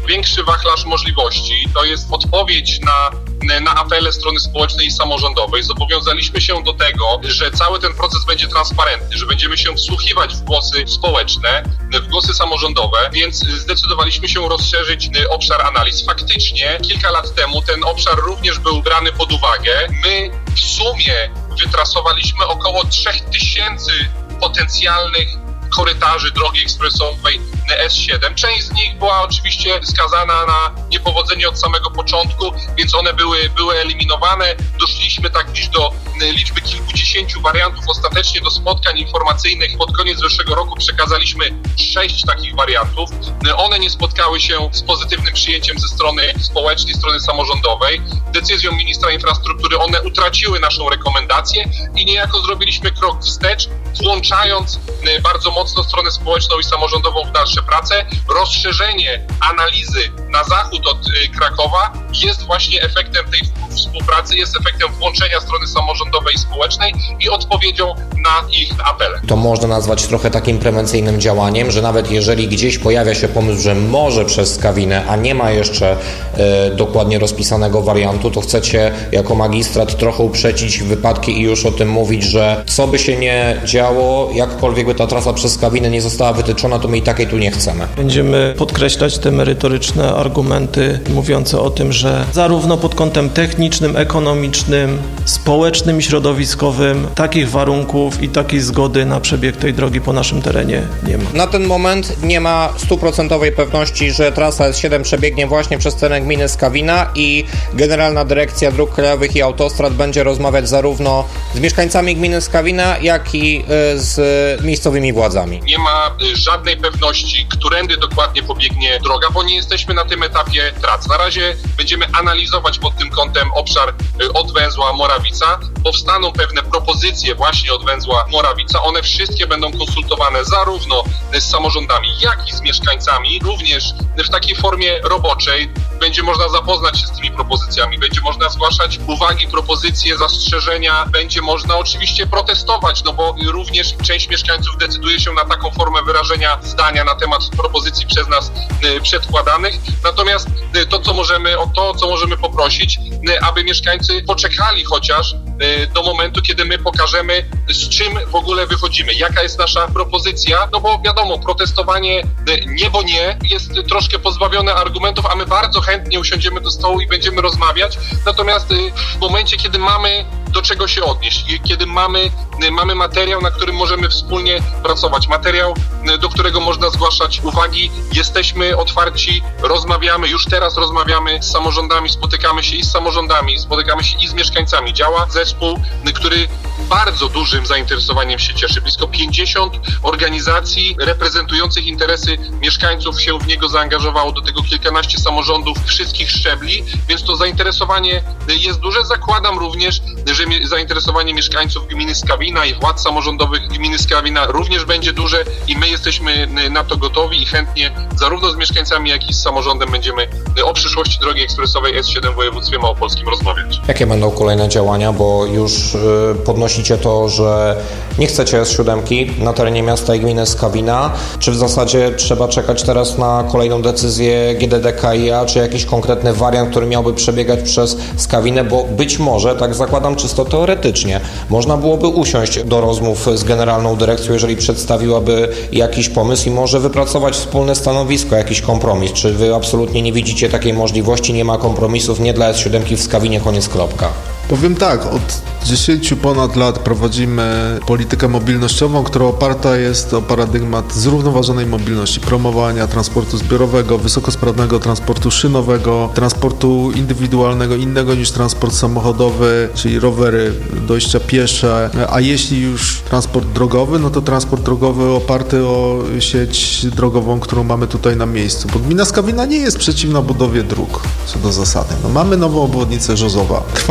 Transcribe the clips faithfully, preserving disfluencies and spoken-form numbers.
większy wachlarz możliwości. To jest odpowiedź na na apele strony społecznej i samorządowej. Zobowiązaliśmy się do tego, że cały ten proces będzie transparentny, że będziemy się wsłuchiwać w głosy społeczne, w głosy samorządowe, więc zdecydowaliśmy się rozszerzyć obszar analiz. Faktycznie kilka lat temu ten obszar również był brany pod uwagę. My w sumie wytrasowaliśmy około trzech tysięcy potencjalnych korytarzy drogi ekspresowej S siedem. Część z nich była oczywiście skazana na niepowodzenie od samego początku, więc one były, były eliminowane. Doszliśmy tak dziś do liczby kilkudziesięciu wariantów. Ostatecznie do spotkań informacyjnych pod koniec zeszłego roku przekazaliśmy sześć takich wariantów. One nie spotkały się z pozytywnym przyjęciem ze strony społecznej, strony samorządowej. Decyzją ministra infrastruktury one utraciły naszą rekomendację i niejako zrobiliśmy krok wstecz, włączając bardzo mocno stronę społeczną i samorządową w dalsze prace. Rozszerzenie analizy na zachód od Krakowa jest właśnie efektem tej współpracy, jest efektem włączenia strony samorządowej i społecznej i odpowiedzią na ich apele. To można nazwać trochę takim prewencyjnym działaniem, że nawet jeżeli gdzieś pojawia się pomysł, że może przez Skawinę, a nie ma jeszcze e, dokładnie rozpisanego wariantu, to chcecie jako magistrat trochę uprzedzić wypadki i już o tym mówić, że co by się nie działo, jakkolwiek by ta trasa przez Skawinę nie została wytyczona, to my i takiej tu nie chcemy. Będziemy podkreślać te merytoryczne argumenty mówiące o tym, że zarówno pod kątem technicznym, ekonomicznym, społecznym i środowiskowym takich warunków i takiej zgody na przebieg tej drogi po naszym terenie nie ma. Na ten moment nie ma stuprocentowej pewności, że trasa S siedem przebiegnie właśnie przez teren gminy Skawina i Generalna Dyrekcja Dróg Krajowych i Autostrad będzie rozmawiać zarówno z mieszkańcami gminy Skawina, jak i z miejscowymi władzami. Nie ma żadnej pewności, którędy dokładnie pobiegnie droga, bo nie jesteśmy na tym etapie prac. Na razie będziemy analizować pod tym kątem obszar od węzła Morawica. Powstaną pewne propozycje właśnie od węzła Morawica. One wszystkie będą konsultowane zarówno z samorządami, jak i z mieszkańcami. Również w takiej formie roboczej będzie można zapoznać się z tymi propozycjami, będzie można zgłaszać uwagi, propozycje, zastrzeżenia, będzie można oczywiście protestować, no bo również część mieszkańców decyduje się na taką formę wyrażenia zdania na temat propozycji przez nas przedkładanych. Natomiast to, co możemy, o to, co możemy poprosić, aby mieszkańcy poczekali chociaż do momentu, kiedy my pokażemy, z czym w ogóle wychodzimy, jaka jest nasza propozycja, no bo wiadomo, protestowanie nie, bo nie, jest troszkę pozbawione argumentów, a my bardzo chętnie usiądziemy do stołu i będziemy rozmawiać, natomiast w momencie, kiedy mamy do czego się odnieść, kiedy mamy, mamy materiał, na którym możemy wspólnie pracować, materiał, do którego można zgłaszać uwagi, jesteśmy otwarci, rozmawiamy, już teraz rozmawiamy z samorządami, spotykamy się i z samorządami, spotykamy się i z mieszkańcami. Działa zespół, który bardzo dużym zainteresowaniem się cieszy. Blisko pięćdziesiąt organizacji reprezentujących interesy mieszkańców się w niego zaangażowało, do tego kilkanaście samorządów wszystkich szczebli, więc to zainteresowanie jest duże. Zakładam również, że zainteresowanie mieszkańców gminy Skawina i władz samorządowych gminy Skawina również będzie duże i my jesteśmy na to gotowi i chętnie zarówno z mieszkańcami, jak i z samorządem będziemy o przyszłości drogi ekspresowej S siedem w województwie małopolskim rozmawiać. Jakie będą kolejne działania, bo już podnosicie to, że nie chcecie S siedem na terenie miasta i gminy Skawina. Czy w zasadzie trzeba czekać teraz na kolejną decyzję G D D K I A, czy jakiś konkretny wariant, który miałby przebiegać przez Skawinę, bo być może, tak zakładam czysto teoretycznie, można byłoby usiąść do rozmów z Generalną Dyrekcją, jeżeli przedstawiłaby jakiś pomysł i może wypracować wspólne stanowisko, jakiś kompromis. Czy wy absolutnie nie widzicie takiej możliwości, nie ma kompromisów, nie dla S siedem w Skawinie, koniec, kropka? Powiem tak, od dziesięciu ponad lat prowadzimy politykę mobilnościową, która oparta jest o paradygmat zrównoważonej mobilności, promowania transportu zbiorowego, wysokosprawnego transportu szynowego, transportu indywidualnego, innego niż transport samochodowy, czyli rowery, dojścia piesze, a jeśli już transport drogowy, no to transport drogowy oparty o sieć drogową, którą mamy tutaj na miejscu. Bo gmina Skawina nie jest przeciwna budowie dróg, co do zasady. No, mamy nową obwodnicę Żozowa. Trwały też rozmowy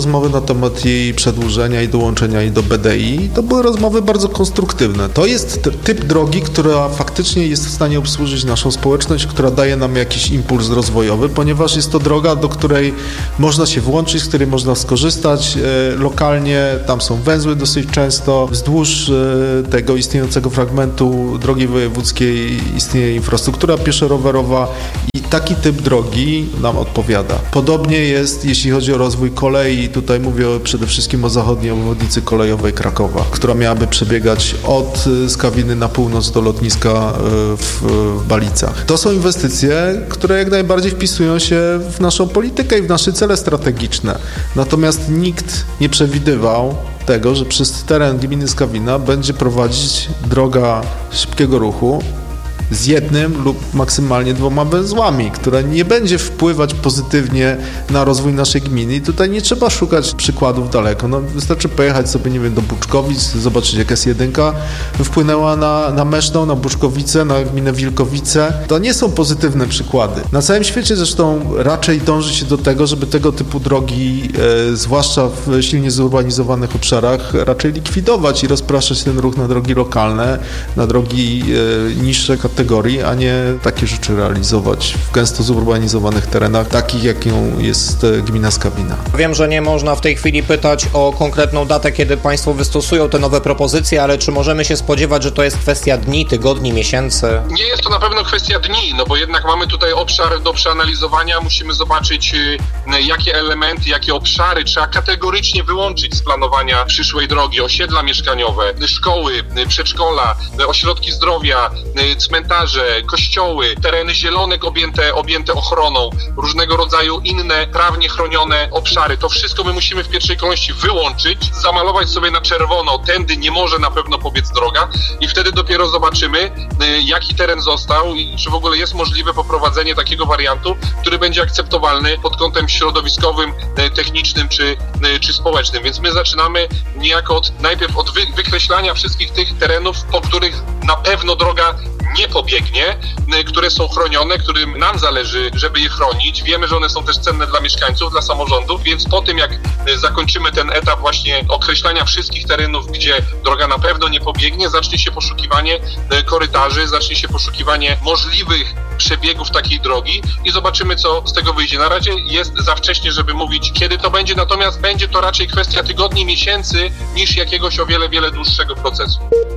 rozmowy na temat jej przedłużenia i dołączenia jej do B D I. To były rozmowy bardzo konstruktywne. To jest typ drogi, która faktycznie jest w stanie obsłużyć naszą społeczność, która daje nam jakiś impuls rozwojowy, ponieważ jest to droga, do której można się włączyć, z której można skorzystać e, lokalnie. Tam są węzły dosyć często. Wzdłuż e, tego istniejącego fragmentu drogi wojewódzkiej istnieje infrastruktura pieszo-rowerowa i taki typ drogi nam odpowiada. Podobnie jest, jeśli chodzi o rozwój kolei. Tutaj mówię przede wszystkim o zachodniej obwodnicy kolejowej Krakowa, która miałaby przebiegać od Skawiny na północ do lotniska w, w Balicach. To są inwestycje, które jak najbardziej wpisują się w naszą politykę i w nasze cele strategiczne. Natomiast nikt nie przewidywał tego, że przez teren gminy Skawina będzie prowadzić droga szybkiego ruchu z jednym lub maksymalnie dwoma węzłami, która nie będzie wpływać pozytywnie na rozwój naszej gminy. I tutaj nie trzeba szukać przykładów daleko. No, wystarczy pojechać sobie, nie wiem, do Buczkowic, zobaczyć jak S jeden wpłynęła na, na Meszną, na Buczkowice, na gminę Wilkowice. To nie są pozytywne przykłady. Na całym świecie zresztą raczej dąży się do tego, żeby tego typu drogi, e, zwłaszcza w silnie zurbanizowanych obszarach, raczej likwidować i rozpraszać ten ruch na drogi lokalne, na drogi e, niższe kategorii, a nie takie rzeczy realizować w gęsto zurbanizowanych terenach, takich jaką jest gmina Skawina. Wiem, że nie można w tej chwili pytać o konkretną datę, kiedy Państwo wystosują te nowe propozycje, ale czy możemy się spodziewać, że to jest kwestia dni, tygodni, miesięcy? Nie jest to na pewno kwestia dni, no bo jednak mamy tutaj obszar do przeanalizowania, musimy zobaczyć, jakie elementy, jakie obszary trzeba kategorycznie wyłączyć z planowania przyszłej drogi, osiedla mieszkaniowe, szkoły, przedszkola, ośrodki zdrowia, cmentarze, kościoły, tereny zielone objęte, objęte ochroną, różnego rodzaju inne prawnie chronione obszary. To wszystko my musimy w pierwszej kolejności wyłączyć, zamalować sobie na czerwono, tędy nie może na pewno pobiec droga i wtedy dopiero zobaczymy, jaki teren został i czy w ogóle jest możliwe poprowadzenie takiego wariantu, który będzie akceptowalny pod kątem środowiskowym, technicznym czy, czy społecznym. Więc my zaczynamy niejako od, najpierw od wy, wykreślania wszystkich tych terenów, po których na pewno droga nie pobiegnie, które są chronione, którym nam zależy, żeby je chronić. Wiemy, że one są też cenne dla mieszkańców, dla samorządów, więc po tym, jak zakończymy ten etap właśnie określania wszystkich terenów, gdzie droga na pewno nie pobiegnie, zacznie się poszukiwanie korytarzy, zacznie się poszukiwanie możliwych przebiegów takiej drogi i zobaczymy, co z tego wyjdzie. Na razie jest za wcześnie, żeby mówić, kiedy to będzie, natomiast będzie to raczej kwestia tygodni, miesięcy, niż jakiegoś o wiele, wiele dłuższego procesu.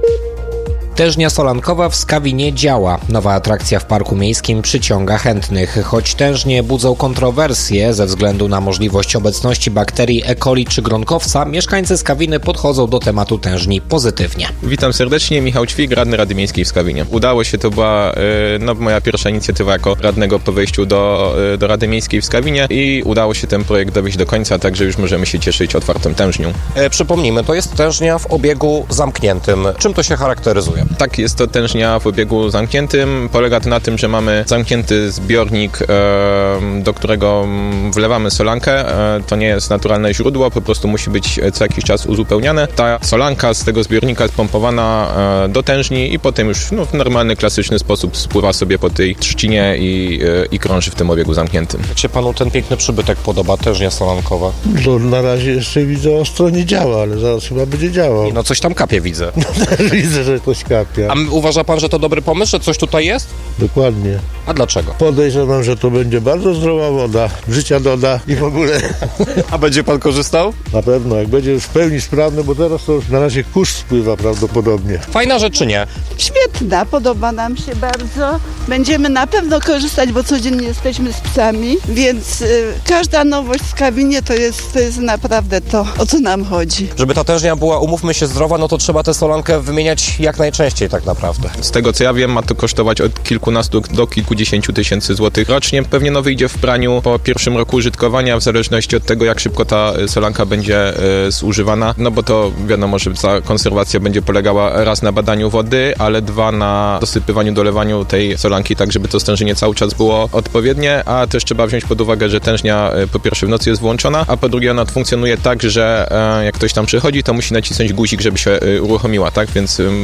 Tężnia solankowa w Skawinie działa. Nowa atrakcja w parku miejskim przyciąga chętnych. Choć tężnie budzą kontrowersje ze względu na możliwość obecności bakterii E. coli czy gronkowca, mieszkańcy Skawiny podchodzą do tematu tężni pozytywnie. Witam serdecznie, Michał Ćwik, radny Rady Miejskiej w Skawinie. Udało się, to była no, moja pierwsza inicjatywa jako radnego po wejściu do, do Rady Miejskiej w Skawinie i udało się ten projekt dowieść do końca, także już możemy się cieszyć otwartą tężnią. E, przypomnijmy, to jest tężnia w obiegu zamkniętym. Czym to się charakteryzuje? Tak, jest to tężnia w obiegu zamkniętym. Polega to na tym, że mamy zamknięty zbiornik, e, do którego wlewamy solankę. E, to nie jest naturalne źródło, po prostu musi być co jakiś czas uzupełniane. Ta solanka z tego zbiornika jest pompowana e, do tężni i potem już no, w normalny, klasyczny sposób spływa sobie po tej trzcinie i, e, i krąży w tym obiegu zamkniętym. Jak się panu ten piękny przybytek podoba, tężnia solankowa? No, na razie jeszcze widzę, ostro nie działa, ale zaraz chyba będzie działał. No coś tam kapie, widzę. No też widzę, że coś kapie. A uważa pan, że to dobry pomysł, że coś tutaj jest? Dokładnie. A dlaczego? Podejrzewam, że to będzie bardzo zdrowa woda, życia doda i w ogóle. A będzie pan korzystał? Na pewno, jak będzie już w pełni sprawny, bo teraz to już na razie kurz spływa prawdopodobnie. Fajna rzecz czy nie? Świetna, podoba nam się bardzo. Będziemy na pewno korzystać, bo codziennie jesteśmy z psami, więc y, każda nowość w Skawinie to jest, to jest naprawdę to, o co nam chodzi. Żeby ta tężnia była, umówmy się, zdrowa, no to trzeba tę solankę wymieniać jak najczęściej tak naprawdę. Z tego co ja wiem, ma to kosztować od kilkunastu do kilkudziesięciu tysięcy złotych rocznie. Pewnie no wyjdzie w praniu po pierwszym roku użytkowania, w zależności od tego, jak szybko ta solanka będzie y, zużywana, no bo to wiadomo, że ta konserwacja będzie polegała raz na badaniu wody, ale dwa na dosypywaniu, dolewaniu tej solanki, tak żeby to stężenie cały czas było odpowiednie, a też trzeba wziąć pod uwagę, że tężnia y, po pierwsze w nocy jest włączona, a po drugie ona funkcjonuje tak, że y, jak ktoś tam przychodzi, to musi nacisnąć guzik, żeby się y, uruchomiła, tak? Więc y, w sytuacji,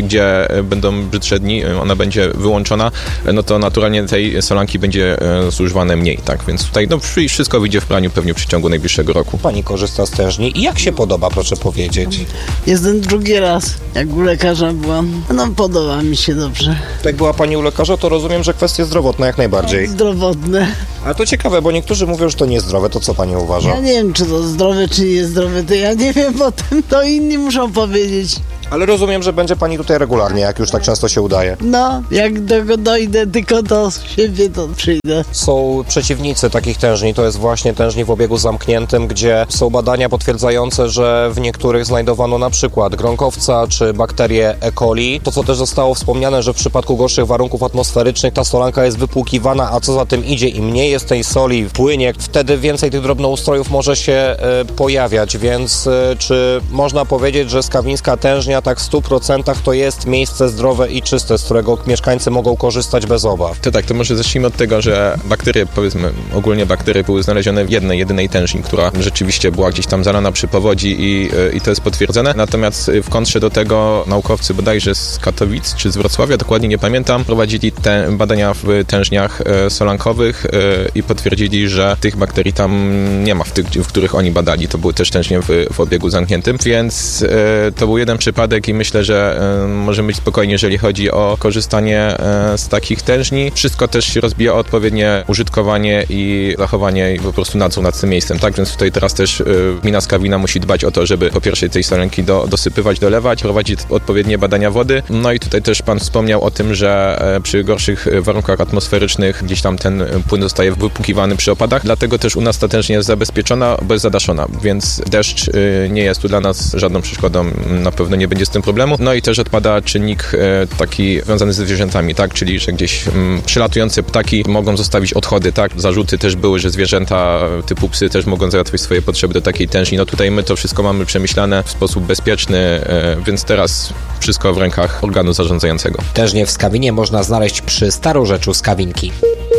sytuacji, gdzie będą brzydsze dni, ona będzie wyłączona, no to naturalnie tej solanki będzie zużywane mniej, tak, więc tutaj no, wszystko wyjdzie w praniu pewnie w przeciągu najbliższego roku. Pani korzysta z tężni i jak się podoba, proszę powiedzieć? Jestem drugi raz, jak u lekarza byłam. No podoba mi się dobrze. Jak była pani u lekarza, to rozumiem, że kwestie zdrowotne jak najbardziej. Zdrowotne. Ale to ciekawe, bo niektórzy mówią, że to niezdrowe, to co pani uważa? Ja nie wiem, czy to zdrowe, czy niezdrowe, to ja nie wiem potem, to inni muszą powiedzieć. Ale rozumiem, że będzie pani tutaj regularnie, jak już tak często się udaje. No, jak do tego dojdę, tylko do siebie, to przyjdę. Są przeciwnicy takich tężni, to jest właśnie tężni w obiegu zamkniętym, gdzie są badania potwierdzające, że w niektórych znajdowano na przykład gronkowca czy bakterie E. coli. To, co też zostało wspomniane, że w przypadku gorszych warunków atmosferycznych ta solanka jest wypłukiwana, a co za tym idzie, im mniej jest tej soli w płynie, wtedy więcej tych drobnoustrojów może się y, pojawiać, więc y, czy można powiedzieć, że skawińska tężnia tak w stu procentach to jest miejsce zdrowe i czyste, z którego mieszkańcy mogą korzystać bez obaw? To tak, to może zacznijmy od tego, że bakterie, powiedzmy, ogólnie bakterie były znalezione w jednej, jedynej tężni, która rzeczywiście była gdzieś tam zalana przy powodzi i, i to jest potwierdzone. Natomiast w kontrze do tego naukowcy bodajże z Katowic czy z Wrocławia, dokładnie nie pamiętam, prowadzili te badania w tężniach solankowych i potwierdzili, że tych bakterii tam nie ma w tych, w których oni badali. To były też tężnie w, w obiegu zamkniętym, więc to był jeden przypadek i myślę, że y, możemy być spokojni, jeżeli chodzi o korzystanie y, z takich tężni. Wszystko też się rozbija o odpowiednie użytkowanie i zachowanie i po prostu nadzór nad tym miejscem, tak? Więc tutaj teraz też y, gmina Skawina musi dbać o to, żeby po pierwsze tej solanki do, dosypywać, dolewać, prowadzić odpowiednie badania wody. No i tutaj też pan wspomniał o tym, że y, przy gorszych warunkach atmosferycznych gdzieś tam ten płyn zostaje wypłukiwany przy opadach, dlatego też u nas ta tężnia jest zabezpieczona, bo jest zadaszona, więc deszcz y, nie jest tu dla nas żadną przeszkodą, na pewno nie będzie z tym problemu. No i też odpada czynnik e, taki związany ze zwierzętami, tak, czyli że gdzieś m, przylatujące ptaki mogą zostawić odchody, tak, zarzuty też były, że zwierzęta typu psy też mogą załatwić swoje potrzeby do takiej tężni. No tutaj my to wszystko mamy przemyślane w sposób bezpieczny, e, więc teraz wszystko w rękach organu zarządzającego. Tężnie w Skawinie można znaleźć przy starorzeczu Skawinki.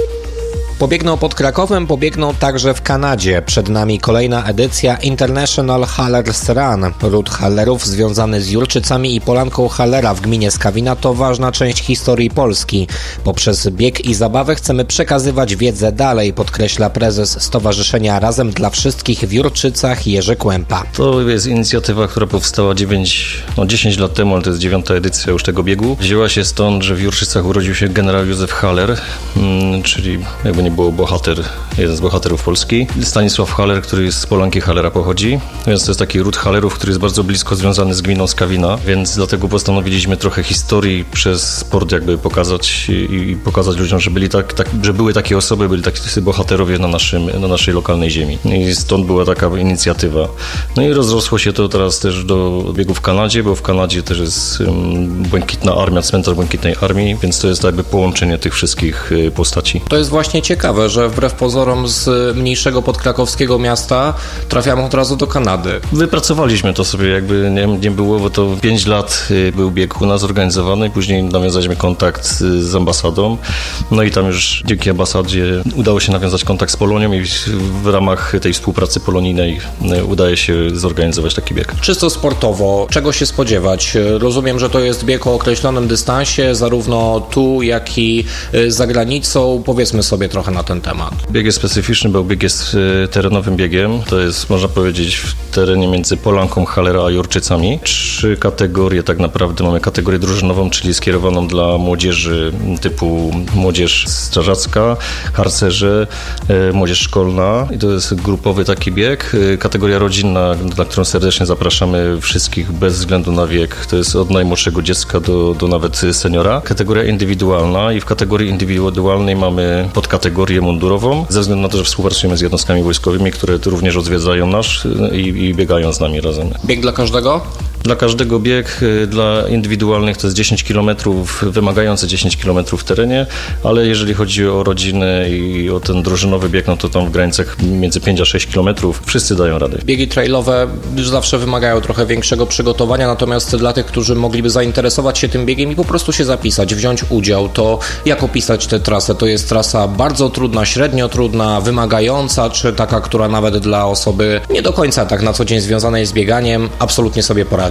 Pobiegną pod Krakowem, pobiegną także w Kanadzie. Przed nami kolejna edycja International Hallers Run. Ród hallerów związany z Jurczycami i Polanką Hallera w gminie Skawina to ważna część historii Polski. Poprzez bieg i zabawę chcemy przekazywać wiedzę dalej, podkreśla prezes Stowarzyszenia Razem dla Wszystkich w Jurczycach Jerzy Kłępa. To jest inicjatywa, która powstała dziewięć, no dziesięć lat temu, ale to jest dziewiąta edycja już tego biegu. Wzięła się stąd, że w Jurczycach urodził się generał Józef Haller, hmm, czyli jakby nie był bohater, jeden z bohaterów Polski. Stanisław Haller, który z Polanki Hallera pochodzi, więc to jest taki ród Hallerów, który jest bardzo blisko związany z gminą Skawina, więc dlatego postanowiliśmy trochę historii przez sport jakby pokazać i, i pokazać ludziom, że byli tak, tak, że były takie osoby, byli tacy bohaterowie na, naszym, na naszej lokalnej ziemi. I stąd była taka inicjatywa. No i rozrosło się to teraz też do biegu w Kanadzie, bo w Kanadzie też jest um, Błękitna Armia, cmentarz Błękitnej Armii, więc to jest jakby połączenie tych wszystkich y, postaci. To jest właśnie ciekawe, że wbrew pozorom z mniejszego podkrakowskiego miasta trafiamy od razu do Kanady. Wypracowaliśmy to sobie, jakby nie, nie było, bo to pięć lat był bieg u nas organizowany, później nawiązaliśmy kontakt z ambasadą, no i tam już dzięki ambasadzie udało się nawiązać kontakt z Polonią i w ramach tej współpracy polonijnej udaje się zorganizować taki bieg. Czysto sportowo, czego się spodziewać? Rozumiem, że to jest bieg o określonym dystansie, zarówno tu, jak i za granicą. Powiedzmy sobie trochę na ten temat. Bieg jest specyficzny, bo bieg jest terenowym biegiem. To jest, można powiedzieć, w terenie między Polanką Hallera a Jurczycami. Trzy kategorie tak naprawdę. Mamy kategorię drużynową, czyli skierowaną dla młodzieży typu młodzież strażacka, harcerze, młodzież szkolna. I to jest grupowy taki bieg. Kategoria rodzinna, na którą serdecznie zapraszamy wszystkich bez względu na wiek. To jest od najmłodszego dziecka do, do nawet seniora. Kategoria indywidualna i w kategorii indywidualnej mamy podkategorię mundurową, ze względu na to, że współpracujemy z jednostkami wojskowymi, które również odwiedzają nas i, i biegają z nami razem. Bieg dla każdego? Dla każdego bieg, dla indywidualnych to jest dziesięć kilometrów, wymagający dziesięć kilometrów w terenie, ale jeżeli chodzi o rodzinę i o ten drużynowy bieg, no to tam w granicach między pięć a sześć kilometrów wszyscy dają radę. Biegi trailowe już zawsze wymagają trochę większego przygotowania, natomiast dla tych, którzy mogliby zainteresować się tym biegiem i po prostu się zapisać, wziąć udział, to jak opisać tę trasę? To jest trasa bardzo trudna, średnio trudna, wymagająca, czy taka, która nawet dla osoby nie do końca tak na co dzień związanej z bieganiem absolutnie sobie poradzi?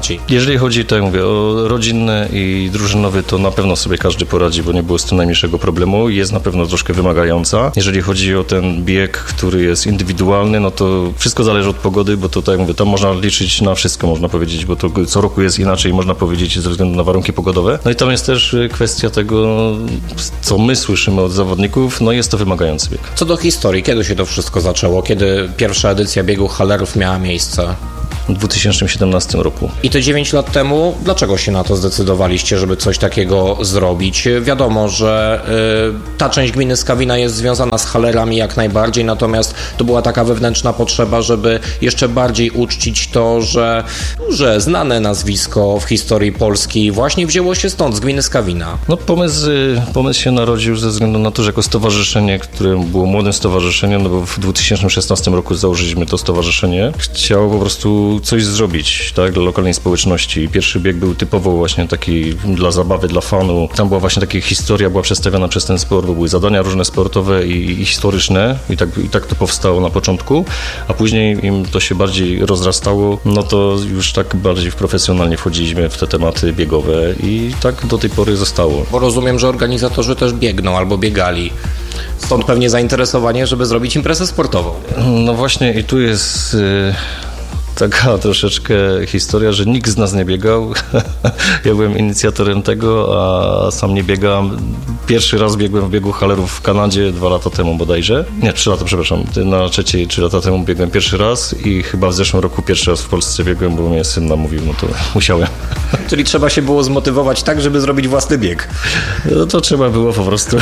poradzi? Jeżeli chodzi, tak jak mówię, o rodzinne i drużynowy, to na pewno sobie każdy poradzi, bo nie było z tym najmniejszego problemu. Jest na pewno troszkę wymagająca. Jeżeli chodzi o ten bieg, który jest indywidualny, no to wszystko zależy od pogody, bo to, tak jak mówię, tam można liczyć na wszystko, można powiedzieć, bo to co roku jest inaczej, można powiedzieć, ze względu na warunki pogodowe. No i tam jest też kwestia tego, co my słyszymy od zawodników, no jest to wymagający bieg. Co do historii, kiedy się to wszystko zaczęło? Kiedy pierwsza edycja biegu Hallerów miała miejsce? W dwa tysiące siedemnastym roku. I te dziewięć lat temu, dlaczego się na to zdecydowaliście, żeby coś takiego zrobić? Wiadomo, że y, ta część gminy Skawina jest związana z Hallerami jak najbardziej, natomiast to była taka wewnętrzna potrzeba, żeby jeszcze bardziej uczcić to, że duże, znane nazwisko w historii Polski właśnie wzięło się stąd, z gminy Skawina. No pomysł, pomysł się narodził ze względu na to, że jako stowarzyszenie, które było młodym stowarzyszeniem, no bo w dwa tysiące szesnastym roku założyliśmy to stowarzyszenie, chciało po prostu coś zrobić, tak, dla lokalnej społeczności. Pierwszy bieg był typowo właśnie taki dla zabawy, dla fanu. Tam była właśnie taka historia, była przedstawiona przez ten sport, bo były zadania różne sportowe i, i historyczne i tak, i tak to powstało na początku, a później im to się bardziej rozrastało, no to już tak bardziej profesjonalnie wchodziliśmy w te tematy biegowe i tak do tej pory zostało. Bo rozumiem, że organizatorzy też biegną albo biegali. Stąd pewnie zainteresowanie, żeby zrobić imprezę sportową. No właśnie i tu jest... Yy... taka troszeczkę historia, że nikt z nas nie biegał. Ja byłem inicjatorem tego, a sam nie biegałem. Pierwszy raz biegłem w biegu Hallerów w Kanadzie dwa lata temu bodajże. Nie, trzy lata, przepraszam. Na trzeciej, trzy lata temu biegłem pierwszy raz i chyba w zeszłym roku pierwszy raz w Polsce biegłem, bo mnie syn namówił, no to musiałem. Czyli trzeba się było zmotywować tak, żeby zrobić własny bieg. No to trzeba było po prostu.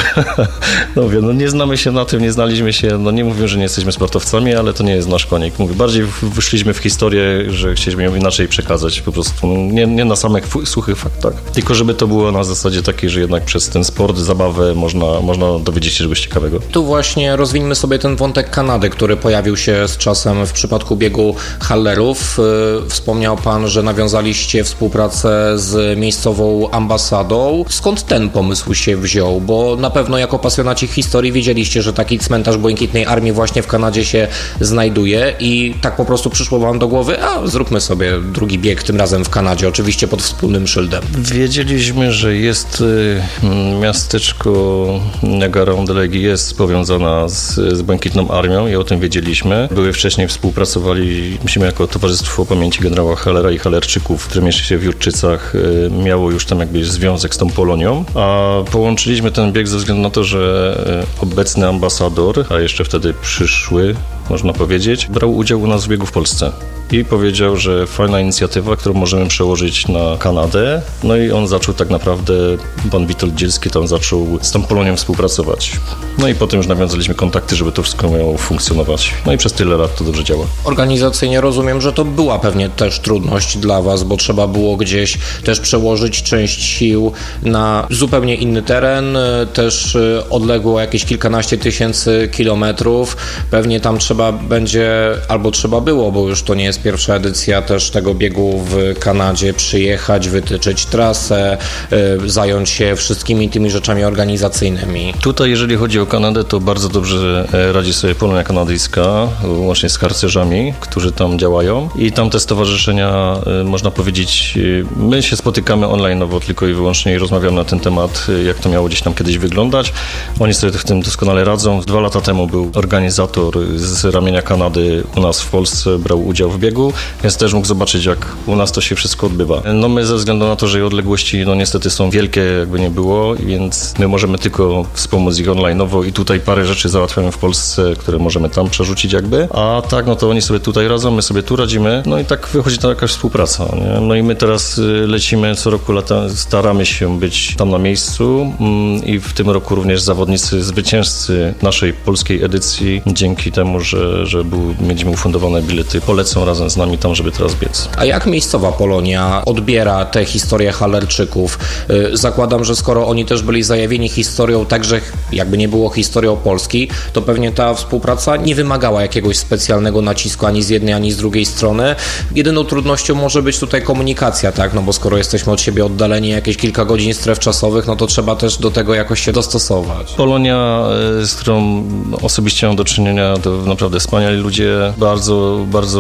No mówię, no nie znamy się na tym, nie znaliśmy się, no nie mówię, że nie jesteśmy sportowcami, ale to nie jest nasz konik. Mówię, bardziej wyszliśmy w historię, że chcieliśmy ją inaczej przekazać, po prostu nie, nie na samych suchych faktach, tylko żeby to było na zasadzie takiej, że jednak przez ten sport, zabawę można, można dowiedzieć się czegoś ciekawego. Tu właśnie rozwiniemy sobie ten wątek Kanady, który pojawił się z czasem w przypadku biegu Hallerów. Wspomniał Pan, że nawiązaliście współpracę z miejscową ambasadą. Skąd ten pomysł się wziął? Bo na pewno jako pasjonaci historii wiedzieliście, że taki cmentarz Błękitnej Armii właśnie w Kanadzie się znajduje i tak po prostu przyszło Wam do głowy, a zróbmy sobie drugi bieg, tym razem w Kanadzie, oczywiście pod wspólnym szyldem. Wiedzieliśmy, że jest y, miasteczko Niagara-on-the-Lake jest powiązana z, z Błękitną Armią i o tym wiedzieliśmy. Były wcześniej, współpracowaliśmy jako Towarzystwo Pamięci Generała Hallera i Hallerczyków, które mieści się w Jurczycach, y, miało już tam jakby związek z tą Polonią, a połączyliśmy ten bieg ze względu na to, że y, obecny ambasador, a jeszcze wtedy przyszły, można powiedzieć, brał udział u nas w biegu w Polsce. I powiedział, że fajna inicjatywa, którą możemy przełożyć na Kanadę. No i on zaczął tak naprawdę, pan Witold Dzielski tam zaczął z tą Polonią współpracować. No i potem już nawiązaliśmy kontakty, żeby to wszystko miało funkcjonować. No i przez tyle lat to dobrze działa. Organizacyjnie rozumiem, że to była pewnie też trudność dla Was, bo trzeba było gdzieś też przełożyć część sił na zupełnie inny teren, też odległo jakieś kilkanaście tysięcy kilometrów. Pewnie tam trzeba będzie, albo trzeba było, bo już to nie jest pierwsza edycja też tego biegu w Kanadzie, przyjechać, wytyczyć trasę, y, zająć się wszystkimi tymi rzeczami organizacyjnymi. Tutaj, jeżeli chodzi o Kanadę, to bardzo dobrze radzi sobie Polonia Kanadyjska, łącznie z harcerzami, którzy tam działają i tam te stowarzyszenia, y, można powiedzieć, y, my się spotykamy online'owo tylko i wyłącznie i rozmawiamy na ten temat, y, jak to miało gdzieś tam kiedyś wyglądać. Oni sobie w tym doskonale radzą. Dwa lata temu był organizator z ramienia Kanady u nas w Polsce, brał udział w biegu, więc też mógł zobaczyć, jak u nas to się wszystko odbywa. No my ze względu na to, że odległości no niestety są wielkie, jakby nie było, więc my możemy tylko wspomóc ich online'owo i tutaj parę rzeczy załatwiamy w Polsce, które możemy tam przerzucić jakby, a tak, no to oni sobie tutaj radzą, my sobie tu radzimy, no i tak wychodzi ta jakaś współpraca, nie? No i my teraz lecimy co roku, lata, staramy się być tam na miejscu i w tym roku również zawodnicy, zwycięzcy naszej polskiej edycji, dzięki temu, że, że był, mieliśmy ufundowane bilety, polecą razem z nami tam, żeby teraz biec. A jak miejscowa Polonia odbiera tę historię Hallerczyków? Zakładam, że skoro oni też byli zajawieni historią, także jakby nie było historią Polski, to pewnie ta współpraca nie wymagała jakiegoś specjalnego nacisku ani z jednej, ani z drugiej strony. Jedyną trudnością może być tutaj komunikacja, tak? No bo skoro jesteśmy od siebie oddaleni jakieś kilka godzin stref czasowych, no to trzeba też do tego jakoś się dostosować. Polonia, z którą osobiście mam do czynienia, to naprawdę wspaniali ludzie, bardzo, bardzo fajny tam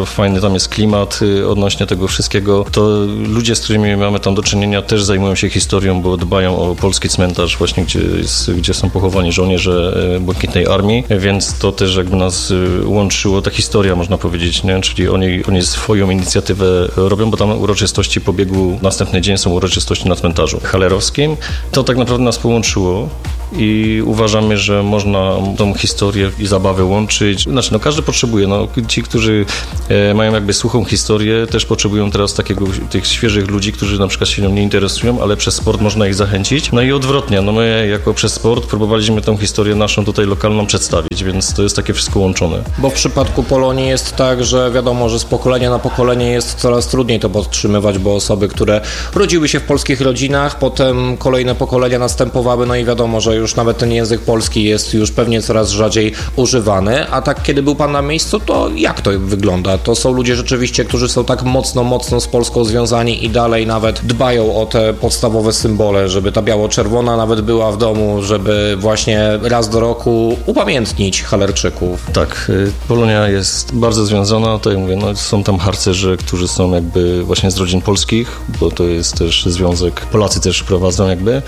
tam jest klimat odnośnie tego wszystkiego. To ludzie, z którymi mamy tam do czynienia, też zajmują się historią, bo dbają o polski cmentarz właśnie, gdzie, jest, gdzie są pochowani żołnierze Błękitnej Armii, więc to też jakby nas łączyło, ta historia można powiedzieć, nie? Czyli oni, oni swoją inicjatywę robią, bo tam uroczystości po biegu, następny dzień są uroczystości na cmentarzu halerowskim. To tak naprawdę nas połączyło i uważamy, że można tą historię i zabawę łączyć. Znaczy, no każdy potrzebuje, no ci, którzy e, mają jakby suchą historię, też potrzebują teraz takiego, tych świeżych ludzi, którzy na przykład się nią nie interesują, ale przez sport można ich zachęcić. No i odwrotnie, no my jako przez sport próbowaliśmy tą historię naszą tutaj lokalną przedstawić, więc to jest takie wszystko łączone. Bo w przypadku Polonii jest tak, że wiadomo, że z pokolenia na pokolenie jest coraz trudniej to podtrzymywać, bo osoby, które rodziły się w polskich rodzinach, potem kolejne pokolenia następowały, no i wiadomo, że już nawet ten język polski jest już pewnie coraz rzadziej używany, a tak kiedy był pan na miejscu, to jak to wygląda? To są ludzie rzeczywiście, którzy są tak mocno, mocno z Polską związani i dalej nawet dbają o te podstawowe symbole, żeby ta biało-czerwona nawet była w domu, żeby właśnie raz do roku upamiętnić Halerczyków. Tak, Polonia jest bardzo związana, tak jak mówię, no, są tam harcerze, którzy są jakby właśnie z rodzin polskich, bo to jest też związek, Polacy też prowadzą jakby.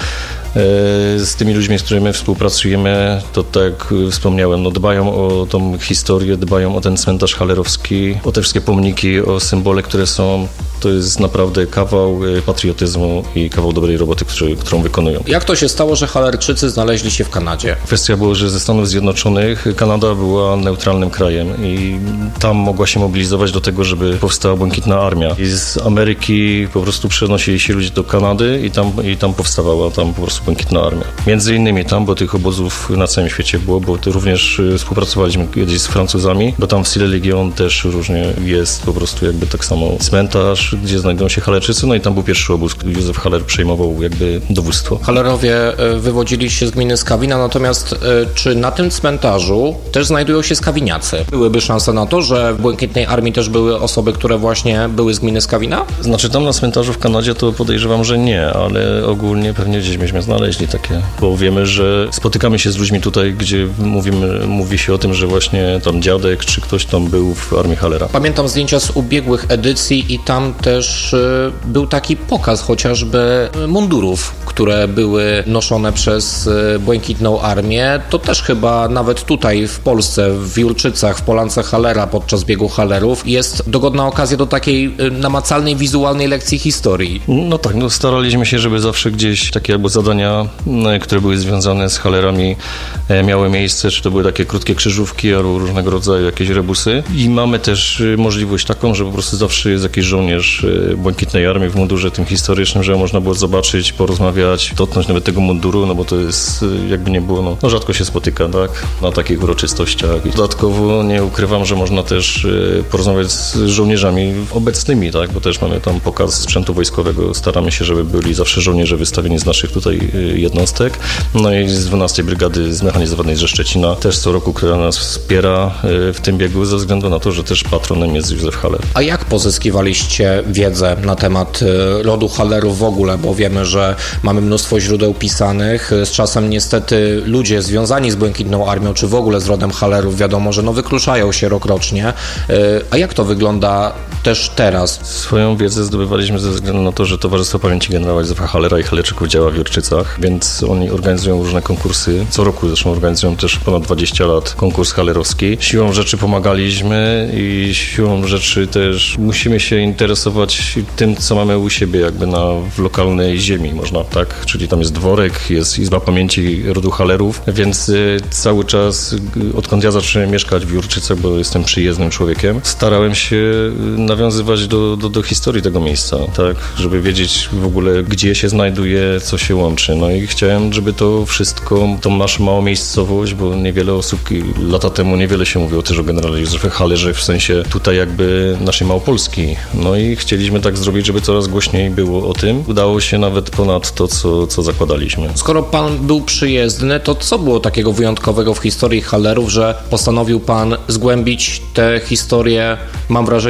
Z tymi ludźmi, z którymi współpracujemy, to tak jak wspomniałem, no dbają o tą historię, dbają o ten cmentarz halerowski, o te wszystkie pomniki, o symbole, które są. To jest naprawdę kawał patriotyzmu i kawał dobrej roboty, który, którą wykonują. Jak to się stało, że Halerczycy znaleźli się w Kanadzie? Kwestia była, że ze Stanów Zjednoczonych Kanada była neutralnym krajem i tam mogła się mobilizować do tego, żeby powstała Błękitna Armia. I z Ameryki po prostu przenosili się ludzie do Kanady i tam, i tam powstawała tam po prostu Błękitna Armia. Między innymi tam, bo tych obozów na całym świecie było, bo to również współpracowaliśmy kiedyś z Francuzami, bo tam w Sile Legion też różnie jest po prostu jakby tak samo cmentarz, gdzie znajdują się Halerczycy, no i tam był pierwszy obóz, który Józef Haller przejmował jakby dowództwo. Halerowie wywodzili się z gminy Skawina, natomiast czy na tym cmentarzu też znajdują się skawiniacy? Byłyby szanse na to, że w Błękitnej Armii też były osoby, które właśnie były z gminy Skawina? Znaczy tam na cmentarzu w Kanadzie to podejrzewam, że nie, ale ogólnie pewnie gdzieś myśmy znaleźli takie, bo wiemy, że spotykamy się z ludźmi tutaj, gdzie mówimy, mówi się o tym, że właśnie tam dziadek czy ktoś tam był w Armii Hallera. Pamiętam zdjęcia z ubiegłych edycji i tam też y, był taki pokaz chociażby mundurów, które były noszone przez y, Błękitną Armię. To też chyba nawet tutaj w Polsce, w Jurczycach, w Polance Hallera podczas biegu Hallerów jest dogodna okazja do takiej y, namacalnej, wizualnej lekcji historii. No tak, no staraliśmy się, żeby zawsze gdzieś takie albo zadania, które były związane z Hallerami, miały miejsce, czy to były takie krótkie krzyżówki albo różnego rodzaju jakieś rebusy. I mamy też możliwość taką, że po prostu zawsze jest jakiś żołnierz Błękitnej Armii w mundurze tym historycznym, że można było zobaczyć, porozmawiać, dotknąć nawet tego munduru, no bo to jest, jakby nie było, no, no rzadko się spotyka, tak, na takich uroczystościach. I dodatkowo nie ukrywam, że można też porozmawiać z żołnierzami obecnymi, tak, bo też mamy tam pokaz sprzętu wojskowego. Staramy się, żeby byli zawsze żołnierze wystawieni z naszych tutaj jednostek. No i z dwunastej Brygady Zmechanizowanej ze Szczecina też co roku, która nas wspiera w tym biegu ze względu na to, że też patronem jest Józef Haller. A jak pozyskiwaliście wiedzę na temat rodu Hallerów w ogóle, bo wiemy, że mamy mnóstwo źródeł pisanych. Z czasem niestety ludzie związani z Błękitną Armią, czy w ogóle z rodem Hallerów, wiadomo, że no wykluczają się rokrocznie. A jak to wygląda też teraz? Swoją wiedzę zdobywaliśmy ze względu na to, że Towarzystwo Pamięci Generała Józefa Hallera i Halerczyków działa w Jurczycach, więc oni organizują różne konkursy. Co roku zresztą organizują też ponad dwadzieścia lat konkurs halerowski. Siłą rzeczy pomagaliśmy i siłą rzeczy też musimy się interesować tym, co mamy u siebie jakby na, w lokalnej ziemi, można tak, czyli tam jest dworek, jest Izba Pamięci rodu Hallerów, więc y, cały czas, y, odkąd ja zacząłem mieszkać w Jurczycach, bo jestem przyjezdnym człowiekiem, starałem się y, nawiązywać do, do, do historii tego miejsca, tak, żeby wiedzieć w ogóle, gdzie się znajduje, co się łączy. No i chciałem, żeby to wszystko, tą naszą małą miejscowość, bo niewiele osób, lata temu niewiele się mówiło też o generale Józefie Hallerze, w sensie tutaj jakby naszej Małopolski. No i chcieliśmy tak zrobić, żeby coraz głośniej było o tym. Udało się nawet ponad to, co, co zakładaliśmy. Skoro pan był przyjezdny, to co było takiego wyjątkowego w historii Hallerów, że postanowił pan zgłębić tę historię, mam wrażenie chyba nawet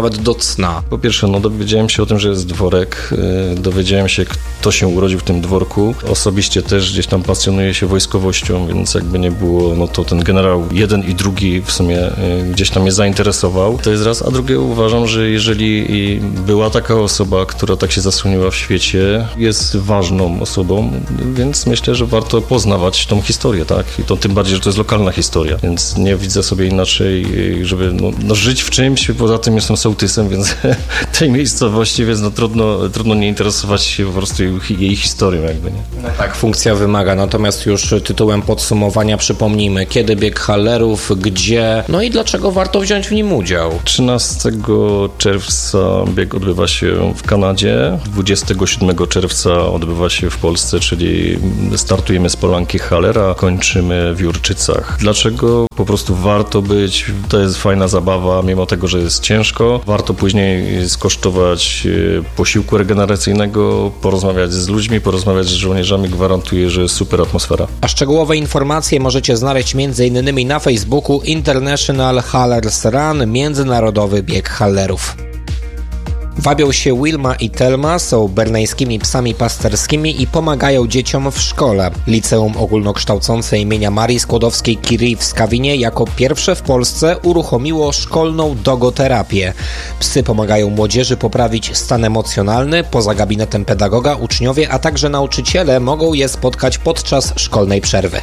nawet do cna. Po pierwsze, no dowiedziałem się o tym, że jest dworek, yy, dowiedziałem się, kto się urodził w tym dworku. Osobiście też gdzieś tam pasjonuję się wojskowością, więc jakby nie było, no to ten generał jeden i drugi w sumie yy, gdzieś tam mnie zainteresował. To jest raz, a drugie uważam, że jeżeli była taka osoba, która tak się zasłoniła w świecie, jest ważną osobą, więc myślę, że warto poznawać tą historię, tak? I to tym bardziej, że to jest lokalna historia, więc nie widzę sobie inaczej, żeby no, no żyć w czymś, poza tym jestem sołtysem, więc tej miejscowości, więc no trudno, trudno nie interesować się po prostu jej, jej historią jakby, nie? No tak, funkcja wymaga, natomiast już tytułem podsumowania przypomnijmy, kiedy bieg Hallerów, gdzie, no i dlaczego warto wziąć w nim udział. trzynastego czerwca bieg odbywa się w Kanadzie, dwudziestego siódmego czerwca odbywa się w Polsce, czyli startujemy z Polanki Hallera, kończymy w Jurczycach. Dlaczego? Po prostu warto być, to jest fajna zabawa, mimo tego, że jest ciężko. Warto później skosztować posiłku regeneracyjnego, porozmawiać z ludźmi, porozmawiać z żołnierzami, gwarantuję, że jest super atmosfera. A szczegółowe informacje możecie znaleźć między innymi na Facebooku International Hallers Run, międzynarodowy bieg Hallerów. Wabią się Wilma i Telma, są berneńskimi psami pasterskimi i pomagają dzieciom w szkole. Liceum Ogólnokształcące imienia Marii Skłodowskiej-Curie w Skawinie jako pierwsze w Polsce uruchomiło szkolną dogoterapię. Psy pomagają młodzieży poprawić stan emocjonalny. Poza gabinetem pedagoga uczniowie, a także nauczyciele mogą je spotkać podczas szkolnej przerwy.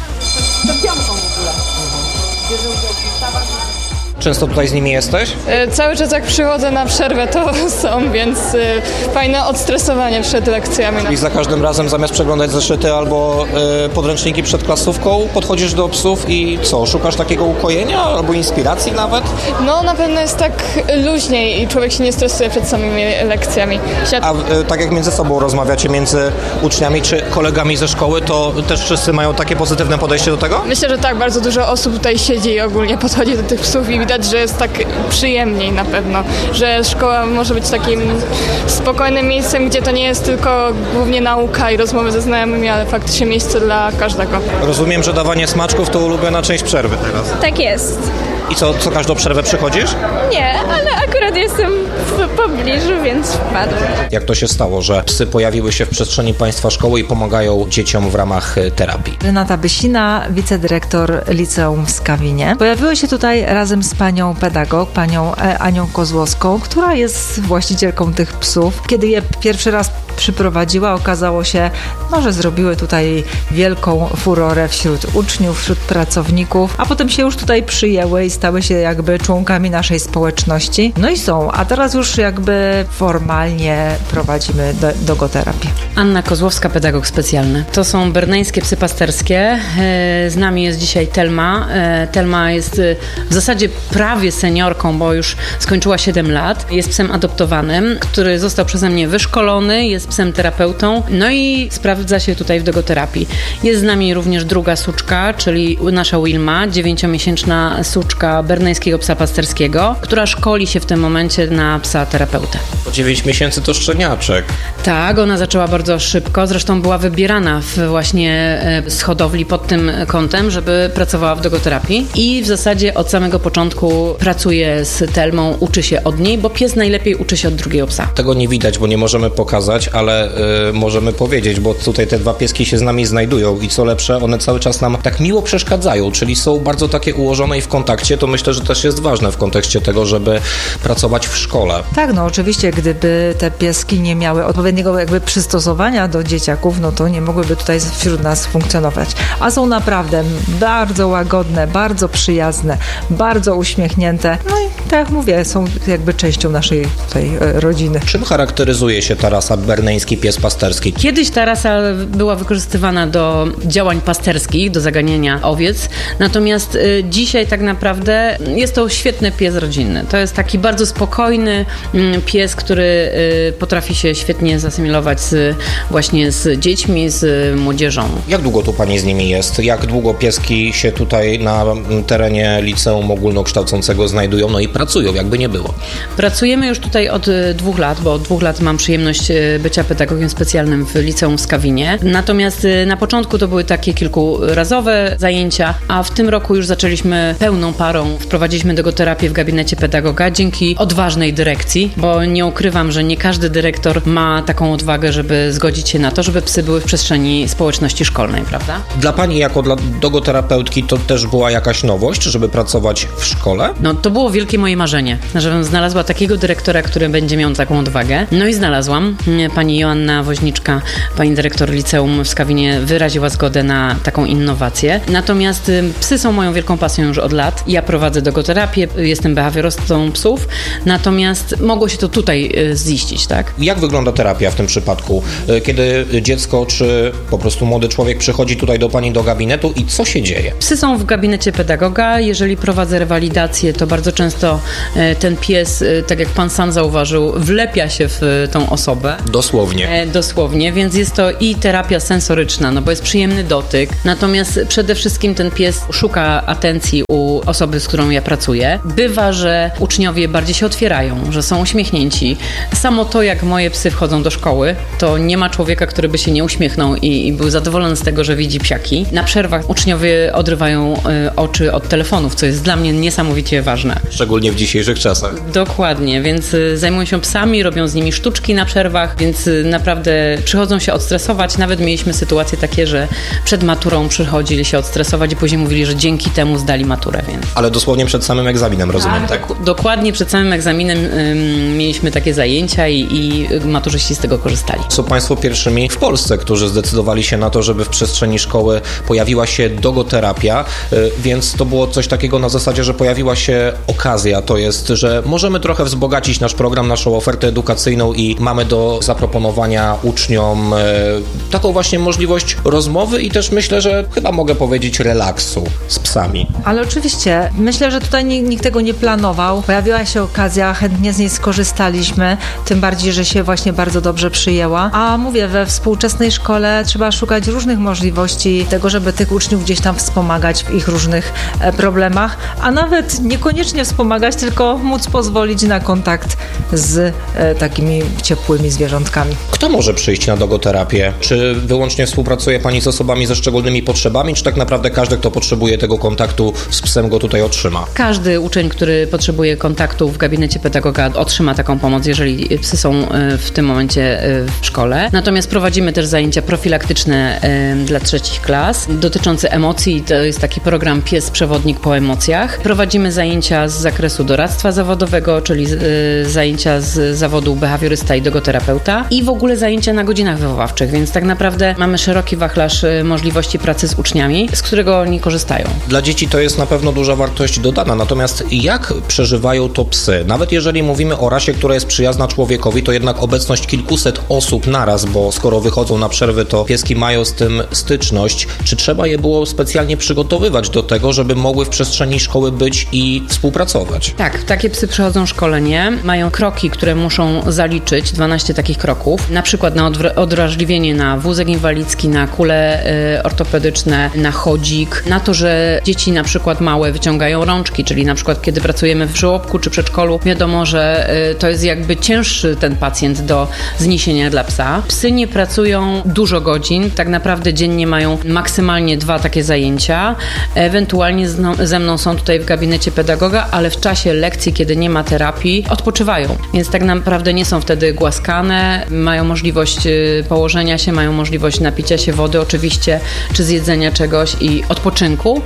Często tutaj z nimi jesteś? E, cały czas jak przychodzę na przerwę, to są, więc e, fajne odstresowanie przed lekcjami. I za każdym razem zamiast przeglądać zeszyty albo e, podręczniki przed klasówką, podchodzisz do psów i co, szukasz takiego ukojenia albo inspiracji nawet? No na pewno jest tak luźniej i człowiek się nie stresuje przed samymi lekcjami. Siad... A e, tak jak między sobą rozmawiacie, między uczniami czy kolegami ze szkoły, to też wszyscy mają takie pozytywne podejście do tego? Myślę, że tak, bardzo dużo osób tutaj siedzi i ogólnie podchodzi do tych psów i widać, że jest tak przyjemniej na pewno, że szkoła może być takim spokojnym miejscem, gdzie to nie jest tylko głównie nauka i rozmowy ze znajomymi, ale faktycznie miejsce dla każdego. Rozumiem, że dawanie smaczków to ulubiona część przerwy teraz. Tak jest. I co, co każdą przerwę przychodzisz? Nie, ale akurat jestem w pobliżu, więc wpadłem. Jak to się stało, że psy pojawiły się w przestrzeni państwa szkoły i pomagają dzieciom w ramach terapii? Renata Bysina, wicedyrektor Liceum w Skawinie. Pojawiły się tutaj razem z panią pedagog, panią Anią Kozłowską, która jest właścicielką tych psów. Kiedy je pierwszy raz przyprowadziła, okazało się, no, że zrobiły tutaj wielką furorę wśród uczniów, wśród pracowników, a potem się już tutaj przyjęły i stały się jakby członkami naszej społeczności. No i są, a teraz już jakby formalnie prowadzimy do, dogoterapię. Anna Kozłowska, pedagog specjalny. To są berneńskie psy pasterskie. Z nami jest dzisiaj Telma. Telma jest w zasadzie prawie seniorką, bo już skończyła siedem lat. Jest psem adoptowanym, który został przeze mnie wyszkolony, jest psem terapeutą, no i sprawdza się tutaj w dogoterapii. Jest z nami również druga suczka, czyli nasza Wilma, dziewięciomiesięczna suczka berneńskiego psa pasterskiego, która szkoli się w tym momencie na psa terapeutę. dziewięć miesięcy to szczeniaczek. Tak, ona zaczęła bardzo szybko, zresztą była wybierana w właśnie z hodowli pod tym kątem, żeby pracowała w dogoterapii i w zasadzie od samego początku pracuje z Telmą, uczy się od niej, bo pies najlepiej uczy się od drugiego psa. Tego nie widać, bo nie możemy pokazać, ale y, możemy powiedzieć, bo tutaj te dwa pieski się z nami znajdują i co lepsze, one cały czas nam tak miło przeszkadzają, czyli są bardzo takie ułożone i w kontakcie, to myślę, że też jest ważne w kontekście tego, żeby pracować w szkole. Tak, no oczywiście, gdyby te pieski nie miały odpowiedniego jakby przystosowania do dzieciaków, no to nie mogłyby tutaj wśród nas funkcjonować. A są naprawdę bardzo łagodne, bardzo przyjazne, bardzo uśmiechnięte. No i tak jak mówię, są jakby częścią naszej tutaj rodziny. Czym charakteryzuje się ta rasa berneński pies pasterski? Kiedyś ta rasa była wykorzystywana do działań pasterskich, do zaganiania owiec, natomiast y, dzisiaj tak naprawdę jest to świetny pies rodzinny. To jest taki bardzo spokojny y, pies, który y, potrafi się świetnie zasymilować z, właśnie z dziećmi, z młodzieżą. Jak długo tu pani z nimi jest? Jak długo pieski się tutaj na terenie Liceum Ogólnokształcącego znajdują? No i pracują, jakby nie było. Pracujemy już tutaj od dwóch lat, bo od dwóch lat mam przyjemność bycia pedagogiem specjalnym w liceum w Skawinie. Natomiast na początku to były takie kilkurazowe zajęcia, a w tym roku już zaczęliśmy pełną parą. Wprowadziliśmy dogoterapię w gabinecie pedagoga dzięki odważnej dyrekcji, bo nie ukrywam, że nie każdy dyrektor ma taką odwagę, żeby zgodzić się na to, żeby psy były w przestrzeni społeczności szkolnej, prawda? Dla pani jako dla dogoterapeutki to też była jakaś nowość, żeby pracować w szkole? No to było wielkie moje marzenie, żebym znalazła takiego dyrektora, który będzie miał taką odwagę. No i znalazłam. Pani Joanna Woźniczka, pani dyrektor liceum w Skawinie wyraziła zgodę na taką innowację. Natomiast psy są moją wielką pasją już od lat. Ja prowadzę dogoterapię, jestem behawiorystą psów, natomiast mogło się to tutaj ziścić, tak? Jak wygląda terapia w tym przypadku? Kiedy dziecko czy po prostu młody człowiek przychodzi tutaj do pani do gabinetu i co się dzieje? Psy są w gabinecie pedagoga. Jeżeli prowadzę rewalidację, to bardzo często ten pies, tak jak pan sam zauważył, wlepia się w tą osobę. Dosłownie. Dosłownie, więc jest to i terapia sensoryczna, no bo jest przyjemny dotyk. Natomiast przede wszystkim ten pies szuka atencji u osoby, z którą ja pracuję. Bywa, że uczniowie bardziej się otwierają, że są uśmiechnięci. Samo to, jak moje psy wchodzą do szkoły, to nie ma człowieka, który by się nie uśmiechnął i, i był zadowolony z tego, że widzi psiaki. Na przerwach uczniowie odrywają y, oczy od telefonów, co jest dla mnie niesamowicie ważne. Szczególnie w dzisiejszych czasach. Dokładnie, więc y, zajmują się psami, robią z nimi sztuczki na przerwach, więc y, naprawdę przychodzą się odstresować. Nawet mieliśmy sytuacje takie, że przed maturą przychodzili się odstresować i później mówili, że dzięki temu zdali maturę. Więc. Ale dosłownie przed samym egzaminem, rozumiem, tak? tak? Dokładnie przed samym egzaminem y, mieliśmy takie zajęcia i, i maturzyści z tego korzystali. Są państwo pierwszymi w Polsce, którzy zdecydowali się na to, żeby w przestrzeni szkoły pojawiła się dogoterapia, y, więc to było coś takiego na zasadzie, że pojawiła się okazja, to jest, że możemy trochę wzbogacić nasz program, naszą ofertę edukacyjną i mamy do zaproponowania uczniom y, taką właśnie możliwość rozmowy i też myślę, że chyba mogę powiedzieć relaksu z psami. Ale oczywiście, myślę, że tutaj nikt tego nie planował. Pojawiła się okazja, chętnie z niej skorzystaliśmy, tym bardziej, że się właśnie bardzo dobrze przyjęła. A mówię, we współczesnej szkole trzeba szukać różnych możliwości tego, żeby tych uczniów gdzieś tam wspomagać w ich różnych e, problemach, a nawet niekoniecznie wspomagać, tylko móc pozwolić na kontakt z e, takimi ciepłymi zwierzątkami. Kto może przyjść na dogoterapię? Czy wyłącznie współpracuje pani z osobami ze szczególnymi potrzebami, czy tak naprawdę każdy, kto potrzebuje tego kontaktu z psem, go tutaj otrzyma? Każdy uczeń, który potrzebuje kontaktu w gabinecie pedagoga, otrzyma taką pomoc, jeżeli psy są w tym momencie w szkole. Natomiast prowadzimy też zajęcia profilaktyczne dla trzecich klas dotyczące emocji. To jest taki program Pies Przewodnik po emocjach. Prowadzimy zajęcia z zakresu doradztwa zawodowego, czyli zajęcia z zawodu behawiorysta i dogoterapeuta i w ogóle zajęcia na godzinach wychowawczych, więc tak naprawdę mamy szeroki wachlarz możliwości pracy z uczniami, z którego oni korzystają. Dla dzieci to jest na pewno duża wartość dodana, natomiast jak przeżywają to psy? Nawet jeżeli mówimy o rasie, która jest przyjazna człowiekowi, to jednak obecność kilkuset osób naraz, bo skoro wychodzą na przerwy, to pieski mają z tym styczność. Czy trzeba je było specjalnie przygotowywać do tego, żeby mogły w przestrzeni szkoły być i współpracować? Tak, takie psy przechodzą szkolenie, mają kroki, które muszą zaliczyć, dwanaście takich kroków, na przykład na odwrażliwienie na wózek inwalidzki, na kule y, ortopedyczne, na chodzik, na to, że dzieci na przykład małe wyciągają rączki, czyli na przykład kiedy pracujemy w żłobku czy przedszkolu, wiadomo, że y, to jest jakby cięższy ten pacjent do zniesienia dla psa. Psy nie pracują dużo godzin, tak naprawdę dziennie mają maksymalnie dwa takie zajęcia, ewentualnie z, ze mną są tutaj w gabinecie pedagoga, ale w czasie lekcji, kiedy nie ma terapii, odpoczywają, więc tak naprawdę nie są wtedy głaskane, mają możliwość położenia się, mają możliwość napicia się wody oczywiście, czy zjedzenia czegoś i odpoczynku,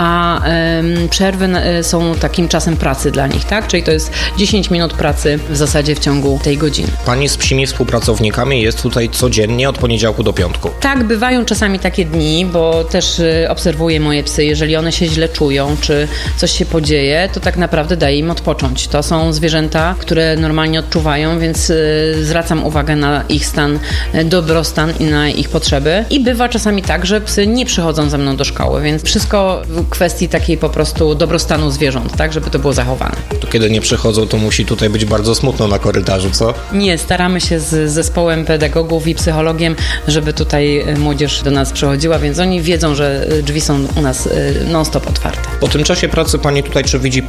a ym, przerwy y, są takim czasem pracy dla nich, tak? Czyli to jest dziesięć minut pracy w zasadzie w ciągu tej godziny. Pani z psimi współpracownikami jest tutaj codziennie od poniedziałku do piątku. Tak, bywają czasami takie dni, bo też y, obserwuję moje psy, jeżeli one się źle czują, czy coś się podzieje, to tak naprawdę daję im odpocząć. To są zwierzęta, które normalnie odczuwają, więc y, zwracam uwagę na ich stan, y, dobrostan i na ich potrzeby. I bywa czasami tak, że psy nie przychodzą ze mną do szkoły, więc wszystko w kwestii takiej po prostu dobrostanu zwierząt, tak, żeby to było zachowane. To kiedy nie przychodzą, to musi tutaj być bardzo smutno na korytarzu, co? Nie, staramy się z zespołem pedagogów i psychologiem, żeby tutaj młodzież do nas przychodziła, więc oni wiedzą, że drzwi są u nas non-stop otwarte. Po tym czasie pracy pani tutaj, czy widzi pani rzeczy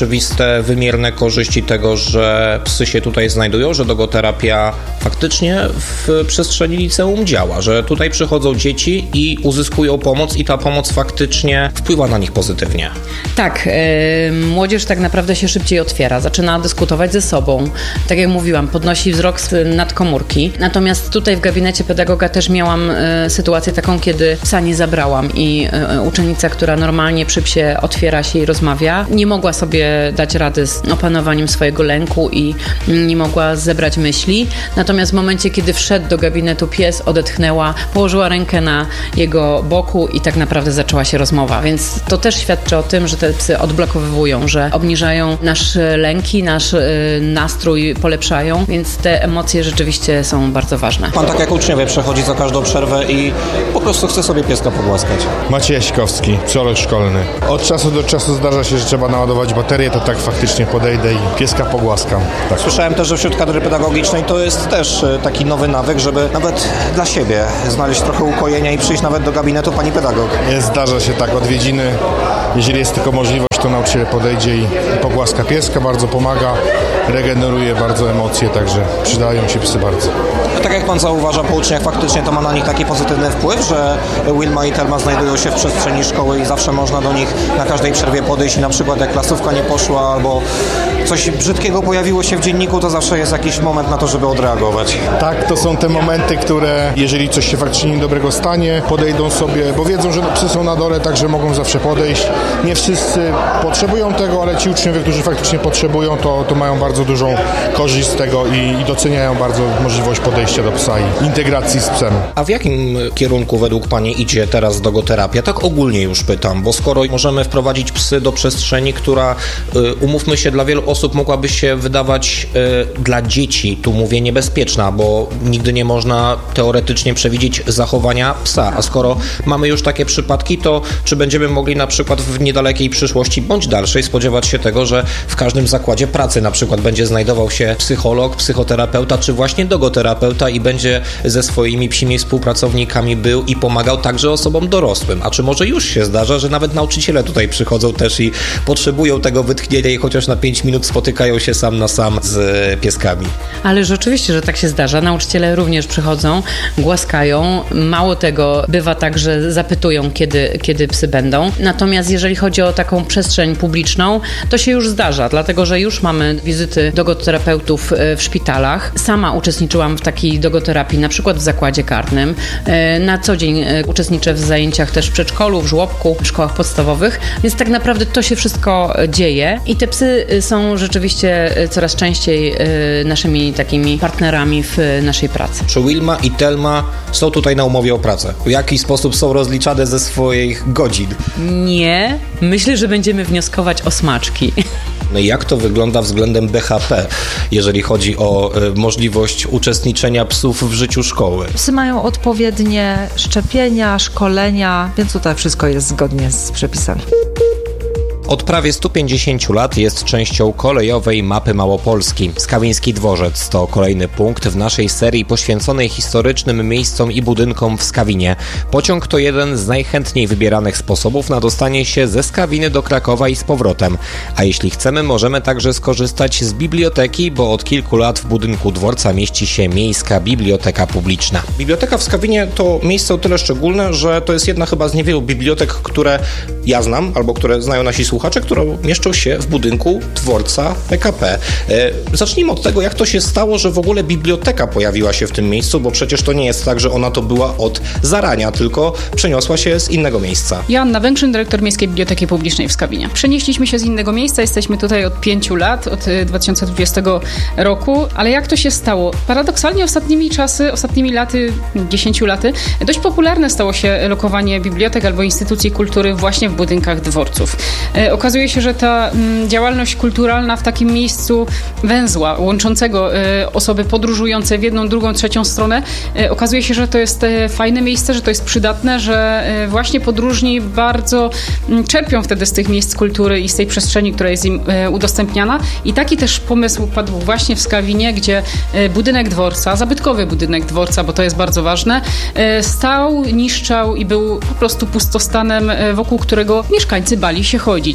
oczywiste, wymierne korzyści tego, że psy się tutaj znajdują, że dogoterapia faktycznie w przestrzeni liceum działa, że tutaj przychodzą dzieci i uzyskują pomoc i ta pomoc faktycznie wpływa na nich pozytywnie. Tak, yy, młodzież tak naprawdę się szybciej otwiera, zaczyna dyskutować ze sobą. Tak jak mówiłam, podnosi wzrok nad komórki. Natomiast tutaj w gabinecie pedagoga też miałam y, sytuację taką, kiedy psa nie zabrałam i y, uczennica, która normalnie przy psie otwiera się i rozmawia, nie mogła sobie dać rady z opanowaniem swojego lęku i y, nie mogła zebrać myśli. Natomiast w momencie, kiedy wszedł do gabinetu pies, odetchnęła, położyła rękę na jego boku i tak naprawdę zaczęła się rozmowa. Więc to też świadczy o tym, że te psy odblokowywują, że obniżają nasze lęki, nasz y, nastrój polepszają, więc te emocje rzeczywiście są bardzo ważne. Pan tak jak uczniowie przechodzi za każdą przerwę i po prostu chce sobie pieska pogłaskać. Maciej Jasikowski, psycholog szkolny. Od czasu do czasu zdarza się, że trzeba naładować baterię, to tak faktycznie podejdę i pieska pogłaskam. Tak. Słyszałem też, że wśród kadry pedagogicznej to jest też taki nowy nawyk, żeby nawet dla siebie znaleźć trochę ukojenia i przyjść nawet do gabinetu pani pedagog. Zdarza się tak, odwiedziny. Jeżeli jest tylko możliwość, to nauczyciel podejdzie i, i pogłaska pieska, bardzo pomaga, regeneruje bardzo emocje, także przydają się psy bardzo. A tak jak pan zauważa po uczniach, faktycznie to ma na nich taki pozytywny wpływ, że Wilma i Telma znajdują się w przestrzeni szkoły i zawsze można do nich na każdej przerwie podejść i na przykład jak klasówka nie poszła albo coś brzydkiego pojawiło się w dzienniku, to zawsze jest jakiś moment na to, żeby odreagować. Tak, to są te momenty, które jeżeli coś się faktycznie niedobrego stanie, podejdą sobie, bo wiedzą, że psy są na dole, także mogą zawsze podejść. Nie wszyscy potrzebują tego, ale ci uczniowie, którzy faktycznie potrzebują, to, to mają bardzo dużą korzyść z tego i, i doceniają bardzo możliwość podejścia do psa i integracji z psem. A w jakim kierunku według pani idzie teraz dogoterapia? Tak ogólnie już pytam, bo skoro możemy wprowadzić psy do przestrzeni, która, y, umówmy się, dla wielu osób mogłaby się wydawać y, dla dzieci, tu mówię, niebezpieczna, bo nigdy nie można teoretycznie przewidzieć zachowania psa, a skoro mamy już takie przypadki, to czy będziemy mogli na przykład w niedalekiej przyszłości bądź dalszej spodziewać się tego, że w każdym zakładzie pracy na przykład będzie znajdował się psycholog, psychoterapeuta czy właśnie dogoterapeuta i będzie ze swoimi psimi współpracownikami był i pomagał także osobom dorosłym. A czy może już się zdarza, że nawet nauczyciele tutaj przychodzą też i potrzebują tego wytchnienia i chociaż na pięć minut spotykają się sam na sam z pieskami? Ale rzeczywiście, że tak się zdarza. Nauczyciele również przychodzą, głaskają. Mało tego, bywa tak, że zapytują, kiedy, kiedy psy będą. Natomiast jeżeli chodzi o taką przestrzeń publiczną, to się już zdarza, dlatego że już mamy wizyty dogoterapeutów w szpitalach. Sama uczestniczyłam w takiej dogoterapii, na przykład w zakładzie karnym. Na co dzień uczestniczę w zajęciach też w przedszkolu, w żłobku, w szkołach podstawowych, więc tak naprawdę to się wszystko dzieje i te psy są rzeczywiście coraz częściej naszymi takimi partnerami w naszej pracy. Czy Wilma i Telma są tutaj na umowie o pracę? W jaki sposób są rozliczane ze swoich godzin? Nie. Myślę, że będziemy wnioskować o smaczki. No i jak to wygląda względem B H P, jeżeli chodzi o y, możliwość uczestniczenia psów w życiu szkoły? Psy mają odpowiednie szczepienia, szkolenia, więc tutaj wszystko jest zgodnie z przepisami. Od prawie stu pięćdziesięciu lat jest częścią kolejowej mapy Małopolski. Skawiński Dworzec to kolejny punkt w naszej serii poświęconej historycznym miejscom i budynkom w Skawinie. Pociąg to jeden z najchętniej wybieranych sposobów na dostanie się ze Skawiny do Krakowa i z powrotem. A jeśli chcemy, możemy także skorzystać z biblioteki, bo od kilku lat w budynku dworca mieści się Miejska Biblioteka Publiczna. Biblioteka w Skawinie to miejsce o tyle szczególne, że to jest jedna chyba z niewielu bibliotek, które ja znam, albo które znają nasi słuchacze, które mieszczą się w budynku dworca P K P. E, zacznijmy od tego, jak to się stało, że w ogóle biblioteka pojawiła się w tym miejscu, bo przecież to nie jest tak, że ona to była od zarania, tylko przeniosła się z innego miejsca. Joanna Węgrzyn, dyrektor Miejskiej Biblioteki Publicznej w Skawinie. Przenieśliśmy się z innego miejsca, jesteśmy tutaj od pięciu lat, od dwa tysiące dwudziestego roku, ale jak to się stało? Paradoksalnie ostatnimi czasy, ostatnimi laty, dziesięciu laty, dość popularne stało się lokowanie bibliotek albo instytucji kultury właśnie w budynkach dworców. E, okazuje się, że ta m, działalność kulturalna w takim miejscu węzła, łączącego e, osoby podróżujące w jedną, drugą, trzecią stronę, e, okazuje się, że to jest e, fajne miejsce, że to jest przydatne, że e, właśnie podróżni bardzo m, czerpią wtedy z tych miejsc kultury i z tej przestrzeni, która jest im e, udostępniana. I taki też pomysł padł właśnie w Skawinie, gdzie e, budynek dworca, zabytkowy budynek dworca, bo to jest bardzo ważne, e, stał, niszczał i był po prostu pustostanem, e, wokół którego mieszkańcy bali się chodzić.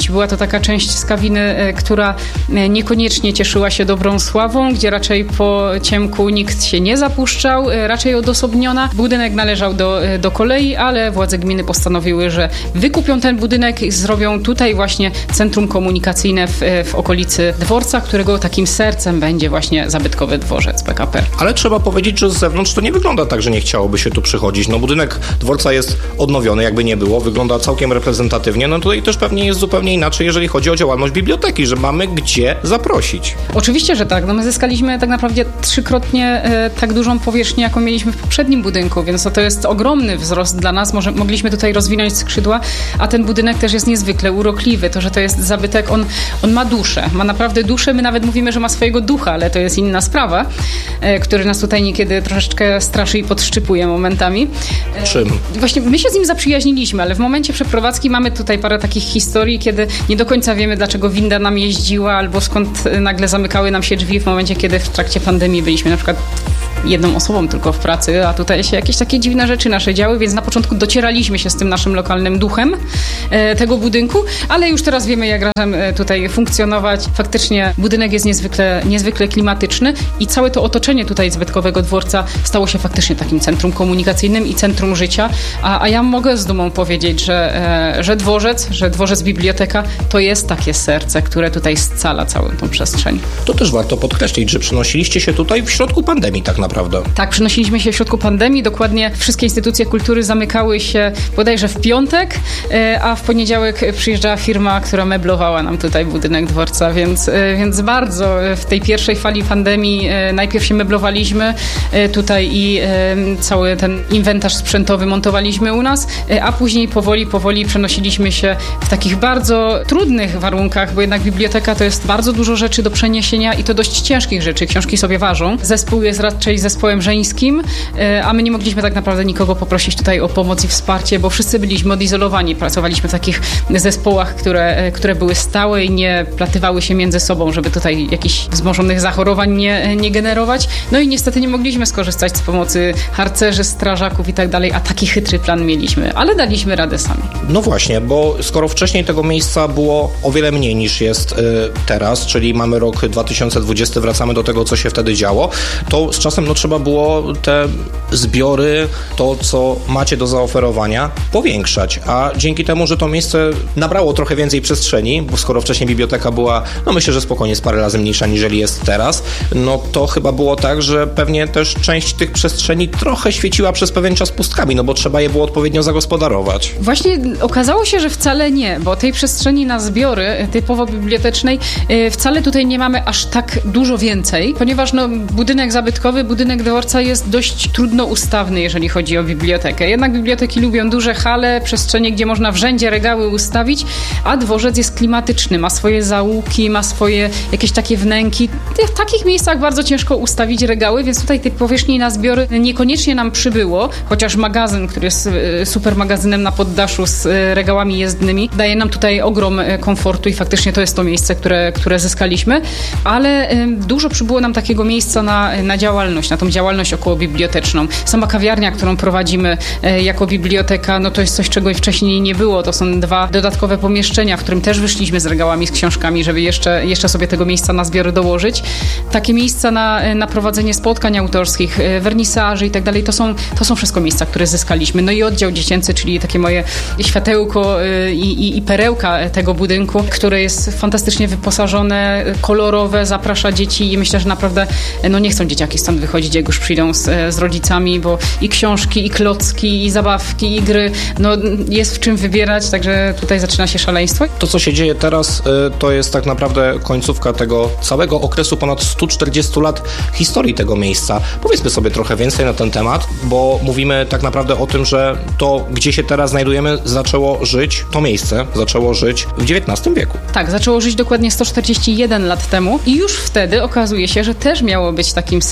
odwiedzić. Była to taka część Skawiny, która niekoniecznie cieszyła się dobrą sławą, gdzie raczej po ciemku nikt się nie zapuszczał, raczej odosobniona. Budynek należał do, do kolei, ale władze gminy postanowiły, że wykupią ten budynek i zrobią tutaj właśnie centrum komunikacyjne w, w okolicy dworca, którego takim sercem będzie właśnie zabytkowy dworzec P K P. Ale trzeba powiedzieć, że z zewnątrz to nie wygląda tak, że nie chciałoby się tu przychodzić. No budynek dworca jest odnowiony, jakby nie było, wygląda całkiem reprezentatywnie. No tutaj też pewnie jest zupełnie inaczej, jeżeli chodzi o działalność biblioteki, że mamy gdzie zaprosić. Oczywiście, że tak. No my zyskaliśmy tak naprawdę trzykrotnie e, tak dużą powierzchnię, jaką mieliśmy w poprzednim budynku, więc to, to jest ogromny wzrost dla nas. Może mogliśmy tutaj rozwinąć skrzydła, a ten budynek też jest niezwykle urokliwy. To, że to jest zabytek, on, on ma duszę. Ma naprawdę duszę. My nawet mówimy, że ma swojego ducha, ale to jest inna sprawa, e, który nas tutaj niekiedy troszeczkę straszy i podszczypuje momentami. E, Czym? Właśnie my się z nim zaprzyjaźniliśmy, ale w momencie przeprowadzki mamy tutaj parę takich historii, kiedy nie do końca wiemy, dlaczego winda nam jeździła, albo skąd nagle zamykały nam się drzwi w momencie, kiedy w trakcie pandemii byliśmy na przykład jedną osobą tylko w pracy, a tutaj się jakieś takie dziwne rzeczy nasze działy, więc na początku docieraliśmy się z tym naszym lokalnym duchem e, tego budynku, ale już teraz wiemy, jak razem e, tutaj funkcjonować. Faktycznie budynek jest niezwykle, niezwykle klimatyczny i całe to otoczenie tutaj zabytkowego dworca stało się faktycznie takim centrum komunikacyjnym i centrum życia, a, a ja mogę z dumą powiedzieć, że, e, że dworzec, że dworzec biblioteka to jest takie serce, które tutaj scala całą tą przestrzeń. To też warto podkreślić, że przenosiliście się tutaj w środku pandemii tak naprawdę. Prawda. Tak, przenosiliśmy się w środku pandemii. Dokładnie wszystkie instytucje kultury zamykały się bodajże w piątek, a w poniedziałek przyjeżdżała firma, która meblowała nam tutaj budynek dworca, więc, więc bardzo w tej pierwszej fali pandemii najpierw się meblowaliśmy tutaj i cały ten inwentarz sprzętowy montowaliśmy u nas, a później powoli, powoli przenosiliśmy się w takich bardzo trudnych warunkach, bo jednak biblioteka to jest bardzo dużo rzeczy do przeniesienia i to dość ciężkich rzeczy. Książki sobie ważą. Zespół jest raczej zespołem żeńskim, a my nie mogliśmy tak naprawdę nikogo poprosić tutaj o pomoc i wsparcie, bo wszyscy byliśmy odizolowani. Pracowaliśmy w takich zespołach, które, które były stałe i nie platywały się między sobą, żeby tutaj jakichś wzmożonych zachorowań nie, nie generować. No i niestety nie mogliśmy skorzystać z pomocy harcerzy, strażaków i tak dalej, a taki chytry plan mieliśmy, ale daliśmy radę sami. No właśnie, bo skoro wcześniej tego miejsca było o wiele mniej niż jest y, teraz, czyli mamy rok dwa tysiące dwudziesty, wracamy do tego, co się wtedy działo, to z czasem no trzeba było te zbiory, to co macie do zaoferowania powiększać, a dzięki temu, że to miejsce nabrało trochę więcej przestrzeni, bo skoro wcześniej biblioteka była, no myślę, że spokojnie jest parę razy mniejsza niżeli jest teraz, no to chyba było tak, że pewnie też część tych przestrzeni trochę świeciła przez pewien czas pustkami, no bo trzeba je było odpowiednio zagospodarować. Właśnie okazało się, że wcale nie, bo tej przestrzeni na zbiory typowo bibliotecznej wcale tutaj nie mamy aż tak dużo więcej, ponieważ no budynek zabytkowy, budynek dworca jest dość trudno ustawny, jeżeli chodzi o bibliotekę. Jednak biblioteki lubią duże hale, przestrzenie, gdzie można w rzędzie regały ustawić, a dworzec jest klimatyczny, ma swoje zaułki, ma swoje jakieś takie wnęki. W takich miejscach bardzo ciężko ustawić regały, więc tutaj tej powierzchni na zbiory niekoniecznie nam przybyło, chociaż magazyn, który jest super magazynem na poddaszu z regałami jezdnymi, daje nam tutaj ogrom komfortu i faktycznie to jest to miejsce, które, które zyskaliśmy, ale dużo przybyło nam takiego miejsca na, na działalność, na tą działalność okołobiblioteczną. Sama kawiarnia, którą prowadzimy jako biblioteka, no to jest coś, czego wcześniej nie było. To są dwa dodatkowe pomieszczenia, w którym też wyszliśmy z regałami, z książkami, żeby jeszcze, jeszcze sobie tego miejsca na zbiory dołożyć. Takie miejsca na, na prowadzenie spotkań autorskich, wernisaży i tak dalej, to są, to są wszystko miejsca, które zyskaliśmy. No i oddział dziecięcy, czyli takie moje światełko i, i, i perełka tego budynku, które jest fantastycznie wyposażone, kolorowe, zaprasza dzieci i myślę, że naprawdę no nie chcą dzieciaki stąd wychodzić, jak już przyjdą z, z rodzicami, bo i książki, i klocki, i zabawki, i gry, no jest w czym wybierać, także tutaj zaczyna się szaleństwo. To, co się dzieje teraz, to jest tak naprawdę końcówka tego całego okresu ponad stu czterdziestu lat historii tego miejsca. Powiedzmy sobie trochę więcej na ten temat, bo mówimy tak naprawdę o tym, że to, gdzie się teraz znajdujemy, zaczęło żyć, to miejsce zaczęło żyć w dziewiętnastym wieku. Tak, zaczęło żyć dokładnie sto czterdzieści jeden lat temu i już wtedy okazuje się, że też miało być takim sercem i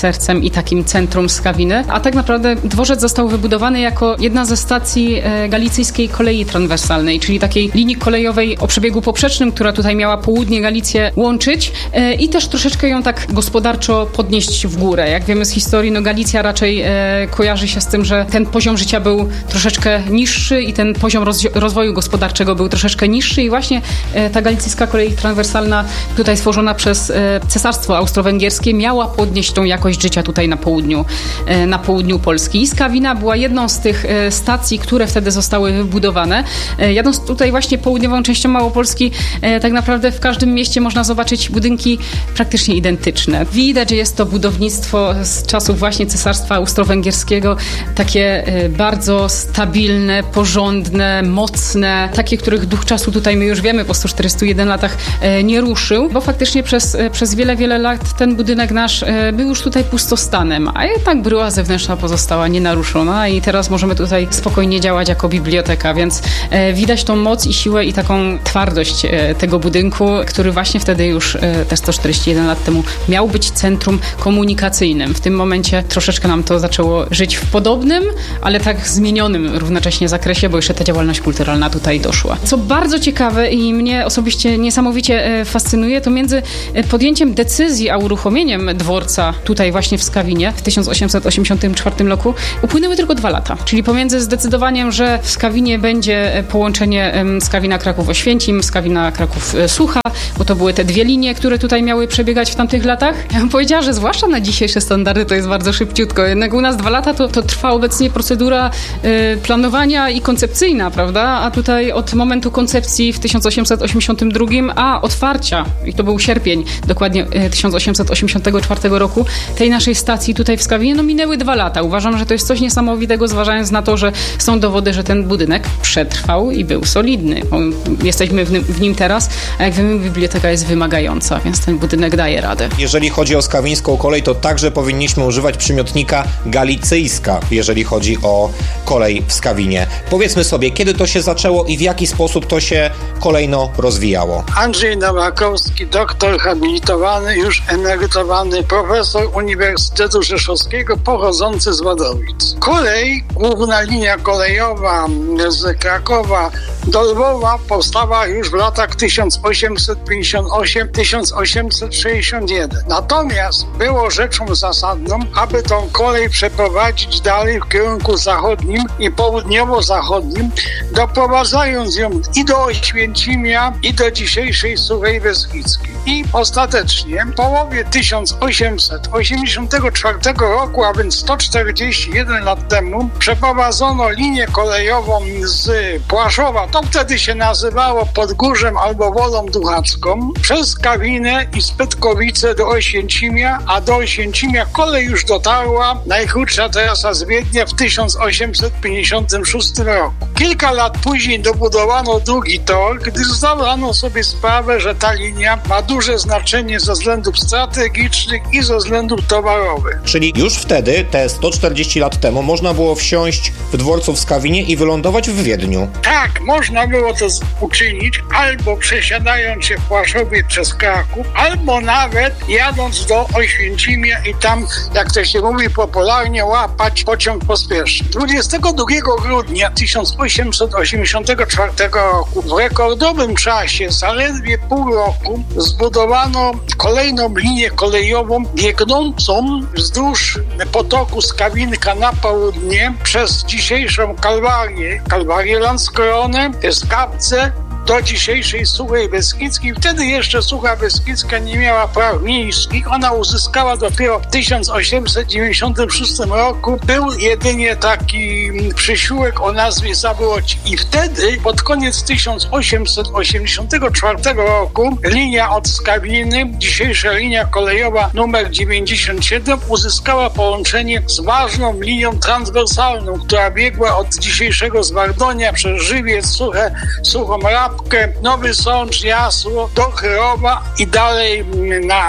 takim centrum Skawiny, a tak naprawdę dworzec został wybudowany jako jedna ze stacji e, galicyjskiej kolei transwersalnej, czyli takiej linii kolejowej o przebiegu poprzecznym, która tutaj miała południe Galicję łączyć e, i też troszeczkę ją tak gospodarczo podnieść w górę. Jak wiemy z historii, no Galicja raczej e, kojarzy się z tym, że ten poziom życia był troszeczkę niższy i ten poziom roz, rozwoju gospodarczego był troszeczkę niższy i właśnie e, ta galicyjska kolej transwersalna tutaj stworzona przez e, Cesarstwo Austro-Węgierskie miała podnieść tą jakość życia tutaj na południu, e, na południu Polski. I Skawina była jedną z tych e, stacji, które wtedy zostały wybudowane. E, jadąc tutaj właśnie południową częścią Małopolski, e, tak naprawdę w każdym mieście można zobaczyć budynki praktycznie identyczne. Widać, że jest to budownictwo z czasów właśnie Cesarstwa Austro-Węgierskiego, takie e, bardzo stabilne, porządne, mocne, takie, których duch czasu tutaj my już wiemy po stu czterdziestu jeden latach e, nie ruszył, bo faktycznie przez, e, przez wiele, wiele lat ten budynek nasz e, był już tutaj pustostanem, a jednak bryła zewnętrzna pozostała nienaruszona i teraz możemy tutaj spokojnie działać jako biblioteka, więc e, widać tą moc i siłę i taką twardość e, tego budynku, który właśnie wtedy już e, te sto czterdzieści jeden lat temu miał być centrum komunikacyjnym. W tym momencie troszeczkę nam to zaczęło żyć w podobnym, ale tak zmienionym równocześnie zakresie, bo jeszcze ta działalność kulturalna tutaj doszła. Co bardzo ciekawe i mnie osobiście niesamowicie e, fascynuje, to między podjęciem decyzji a uruchomieniem dworca tutaj właśnie w Skawinie w tysiąc osiemset osiemdziesiątym czwartym roku upłynęły tylko dwa lata. Czyli pomiędzy zdecydowaniem, że w Skawinie będzie połączenie Skawina-Kraków-Oświęcim, Skawina-Kraków-Sucha, bo to były te dwie linie, które tutaj miały przebiegać w tamtych latach. Ja bym powiedziała, że zwłaszcza na dzisiejsze standardy to jest bardzo szybciutko. Jednak u nas dwa lata to, to trwa obecnie procedura y, planowania i koncepcyjna, prawda? A tutaj od momentu koncepcji w tysiąc osiemset osiemdziesiątym drugim, a otwarcia, i to był sierpień dokładnie y, tysiąc osiemset osiemdziesiątego czwartego roku, tej naszej stacji tutaj w Skawinie, no minęły dwa lata. Uważam, że to jest coś niesamowitego, zważając na to, że są dowody, że ten budynek przetrwał i był solidny. Bo jesteśmy w nim, w nim teraz, a jak wiemy, biblioteka jest wymagająca, więc ten budynek daje radę. Jeżeli chodzi o skawińską kolej, to także powinniśmy używać przymiotnika galicyjska, jeżeli chodzi o kolej w Skawinie. Powiedzmy sobie, kiedy to się zaczęło i w jaki sposób to się kolejno rozwijało. Andrzej Nowakowski, doktor habilitowany, już emerytowany profesor Uniwersytetu Rzeszowskiego, pochodzący z Wadowic. Kolej, główna linia kolejowa z Krakowa do Lwowa powstała już w latach tysiąc osiemset pięćdziesiąt osiem do tysiąc osiemset sześćdziesiąt jeden. Natomiast było rzeczą zasadną, aby tą kolej przeprowadzić dalej w kierunku zachodnim i południowo-zachodnim, doprowadzając ją i do Oświęcimia, i do dzisiejszej Suchej Beskidzkiej. I ostatecznie w połowie tysiąc osiemset osiemdziesiątego czwartego roku, a więc sto czterdzieści jeden lat temu, przeprowadzono linię kolejową z Płaszowa, to wtedy się nazywało Podgórzem albo Wolą Duchacką, przez Skawinę i Spytkowice do Oświęcimia, a do Oświęcimia kolej już dotarła, najkrótsza trasa z Wiednia, w tysiąc osiemset pięćdziesiątym szóstym roku. Kilka lat później dobudowano drugi tor, gdy zdano sobie sprawę, że ta linia ma duże znaczenie ze względów strategicznych i ze względów towarowych. Czyli już wtedy, te sto czterdzieści lat temu, można było wsiąść w dworcu w Skawinie i wylądować w Wiedniu. Tak, można było to uczynić albo przesiadając się w Płaszowie przez Kraków, albo nawet jadąc do Oświęcimia i tam, jak to się mówi popularnie, łapać pociąg pospieszny. dwudziestego drugiego grudnia tysiąc osiemset osiemdziesiątego czwartego roku w rekordowym czasie, zaledwie pół roku, zbudowano kolejną linię kolejową biegnącą wzdłuż potoku Skawinka na południe przez dzisiejszą Kalwarię, Kalwarię Landskronę, Skawce, do dzisiejszej Suchej Beskidzkiej. Wtedy jeszcze Sucha Beskidzka nie miała praw miejskich. Ona uzyskała dopiero w tysiąc osiemset dziewięćdziesiątym szóstym roku. Był jedynie taki przysiłek o nazwie Zabłoci. I wtedy, pod koniec tysiąc osiemset osiemdziesiątego czwartego roku, linia od Skawiny, dzisiejsza linia kolejowa numer dziewięćdziesiąt siedem, uzyskała połączenie z ważną linią transwersalną, która biegła od dzisiejszego Zwardonia przez Żywiec, Suche, Suchą Rabkę, Nowy Sącz, Jasło, do Chyrowa i dalej na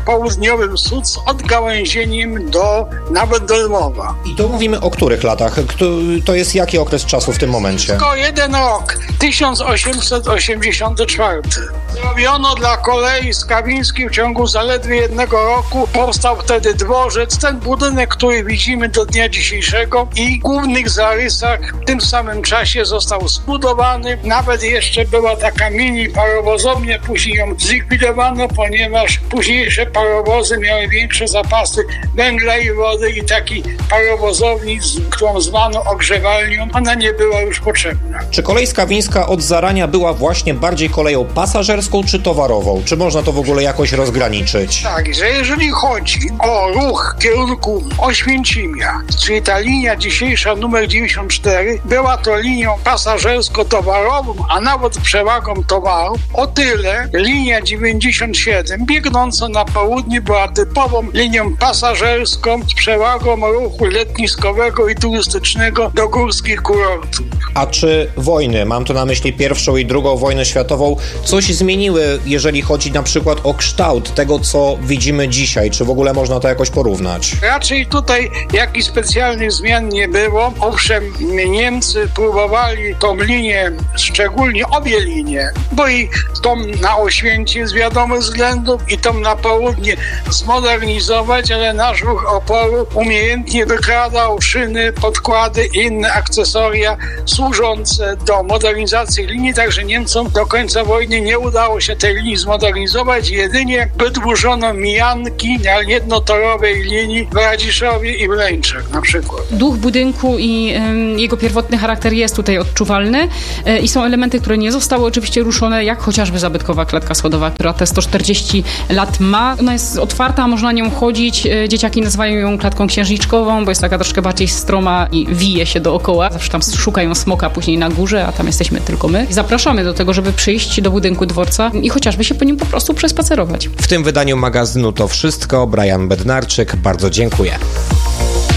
południowym Suc z odgałęzieniem do nawet do Lwowa. I to mówimy o których latach? To jest jaki okres czasu w tym momencie? Tylko jeden rok, tysiąc osiemset osiemdziesiąty czwarty. Zrobiono dla kolei skawińskiej w ciągu zaledwie jednego roku. Powstał wtedy dworzec, ten budynek, który widzimy do dnia dzisiejszego i w głównych zarysach w tym samym czasie został zbudowany. Nawet jeszcze była taka mini parowozownia, później ją zlikwidowano, ponieważ późniejsze parowozy miały większe zapasy węgla i wody i taki parowozowni, którą zwano ogrzewalnią, ona nie była już potrzebna. Czy kolej skawińska od zarania była właśnie bardziej koleją pasażerską czy towarową? Czy można to w ogóle jakoś rozgraniczyć? Tak, że jeżeli chodzi o ruch w kierunku Oświęcimia, czyli ta linia dzisiejsza numer dziewięćdziesiąt cztery, była to linią pasażersko-towarową, a nawet z przewagą towaru. O tyle linia dziewięćdziesiąt siedem biegnąca na południe była typową linią pasażerską z przewagą ruchu letniskowego i turystycznego do górskich kurortów. A czy wojny, mam tu na myśli pierwszą i drugą wojnę światową, coś zmieniły, jeżeli chodzi na przykład o kształt tego, co widzimy dzisiaj? Czy w ogóle można to jakoś porównać? Raczej tutaj jakichś specjalnych zmian nie było. Owszem, Niemcy próbowali tą linię, szczególnie obie linie, bo i tą na Oświęcim z wiadomych względów i tą na południe zmodernizować, ale nasz ruch oporu umiejętnie wykradał szyny, podkłady i inne akcesoria służące do modernizacji linii, także Niemcom do końca wojny nie udało się tej linii zmodernizować, jedynie wydłużono mijanki na jednotorowej linii w Radziszowie i w Leńczach na przykład. Duch budynku i y, jego pierwotny charakter jest tutaj odczuwalny y, i są elementy, które nie zostały oczywiście ruszone, jak chociażby zabytkowa klatka schodowa, która te sto czterdzieści lat ma. Ona jest otwarta, można nią chodzić. Y, dzieciaki nazywają ją klatką księżniczkową, bo jest taka troszkę bardziej stroma i wije się dookoła. Zawsze tam szukają smoka później na górze, a tam jesteśmy tylko my. I zapraszamy do tego, żeby przyjść do budynku dworca i chociażby się po nim po prostu przespacerować. W tym wydaniu magazynu to wszystko. Brian Bednarczyk, bardzo dziękuję.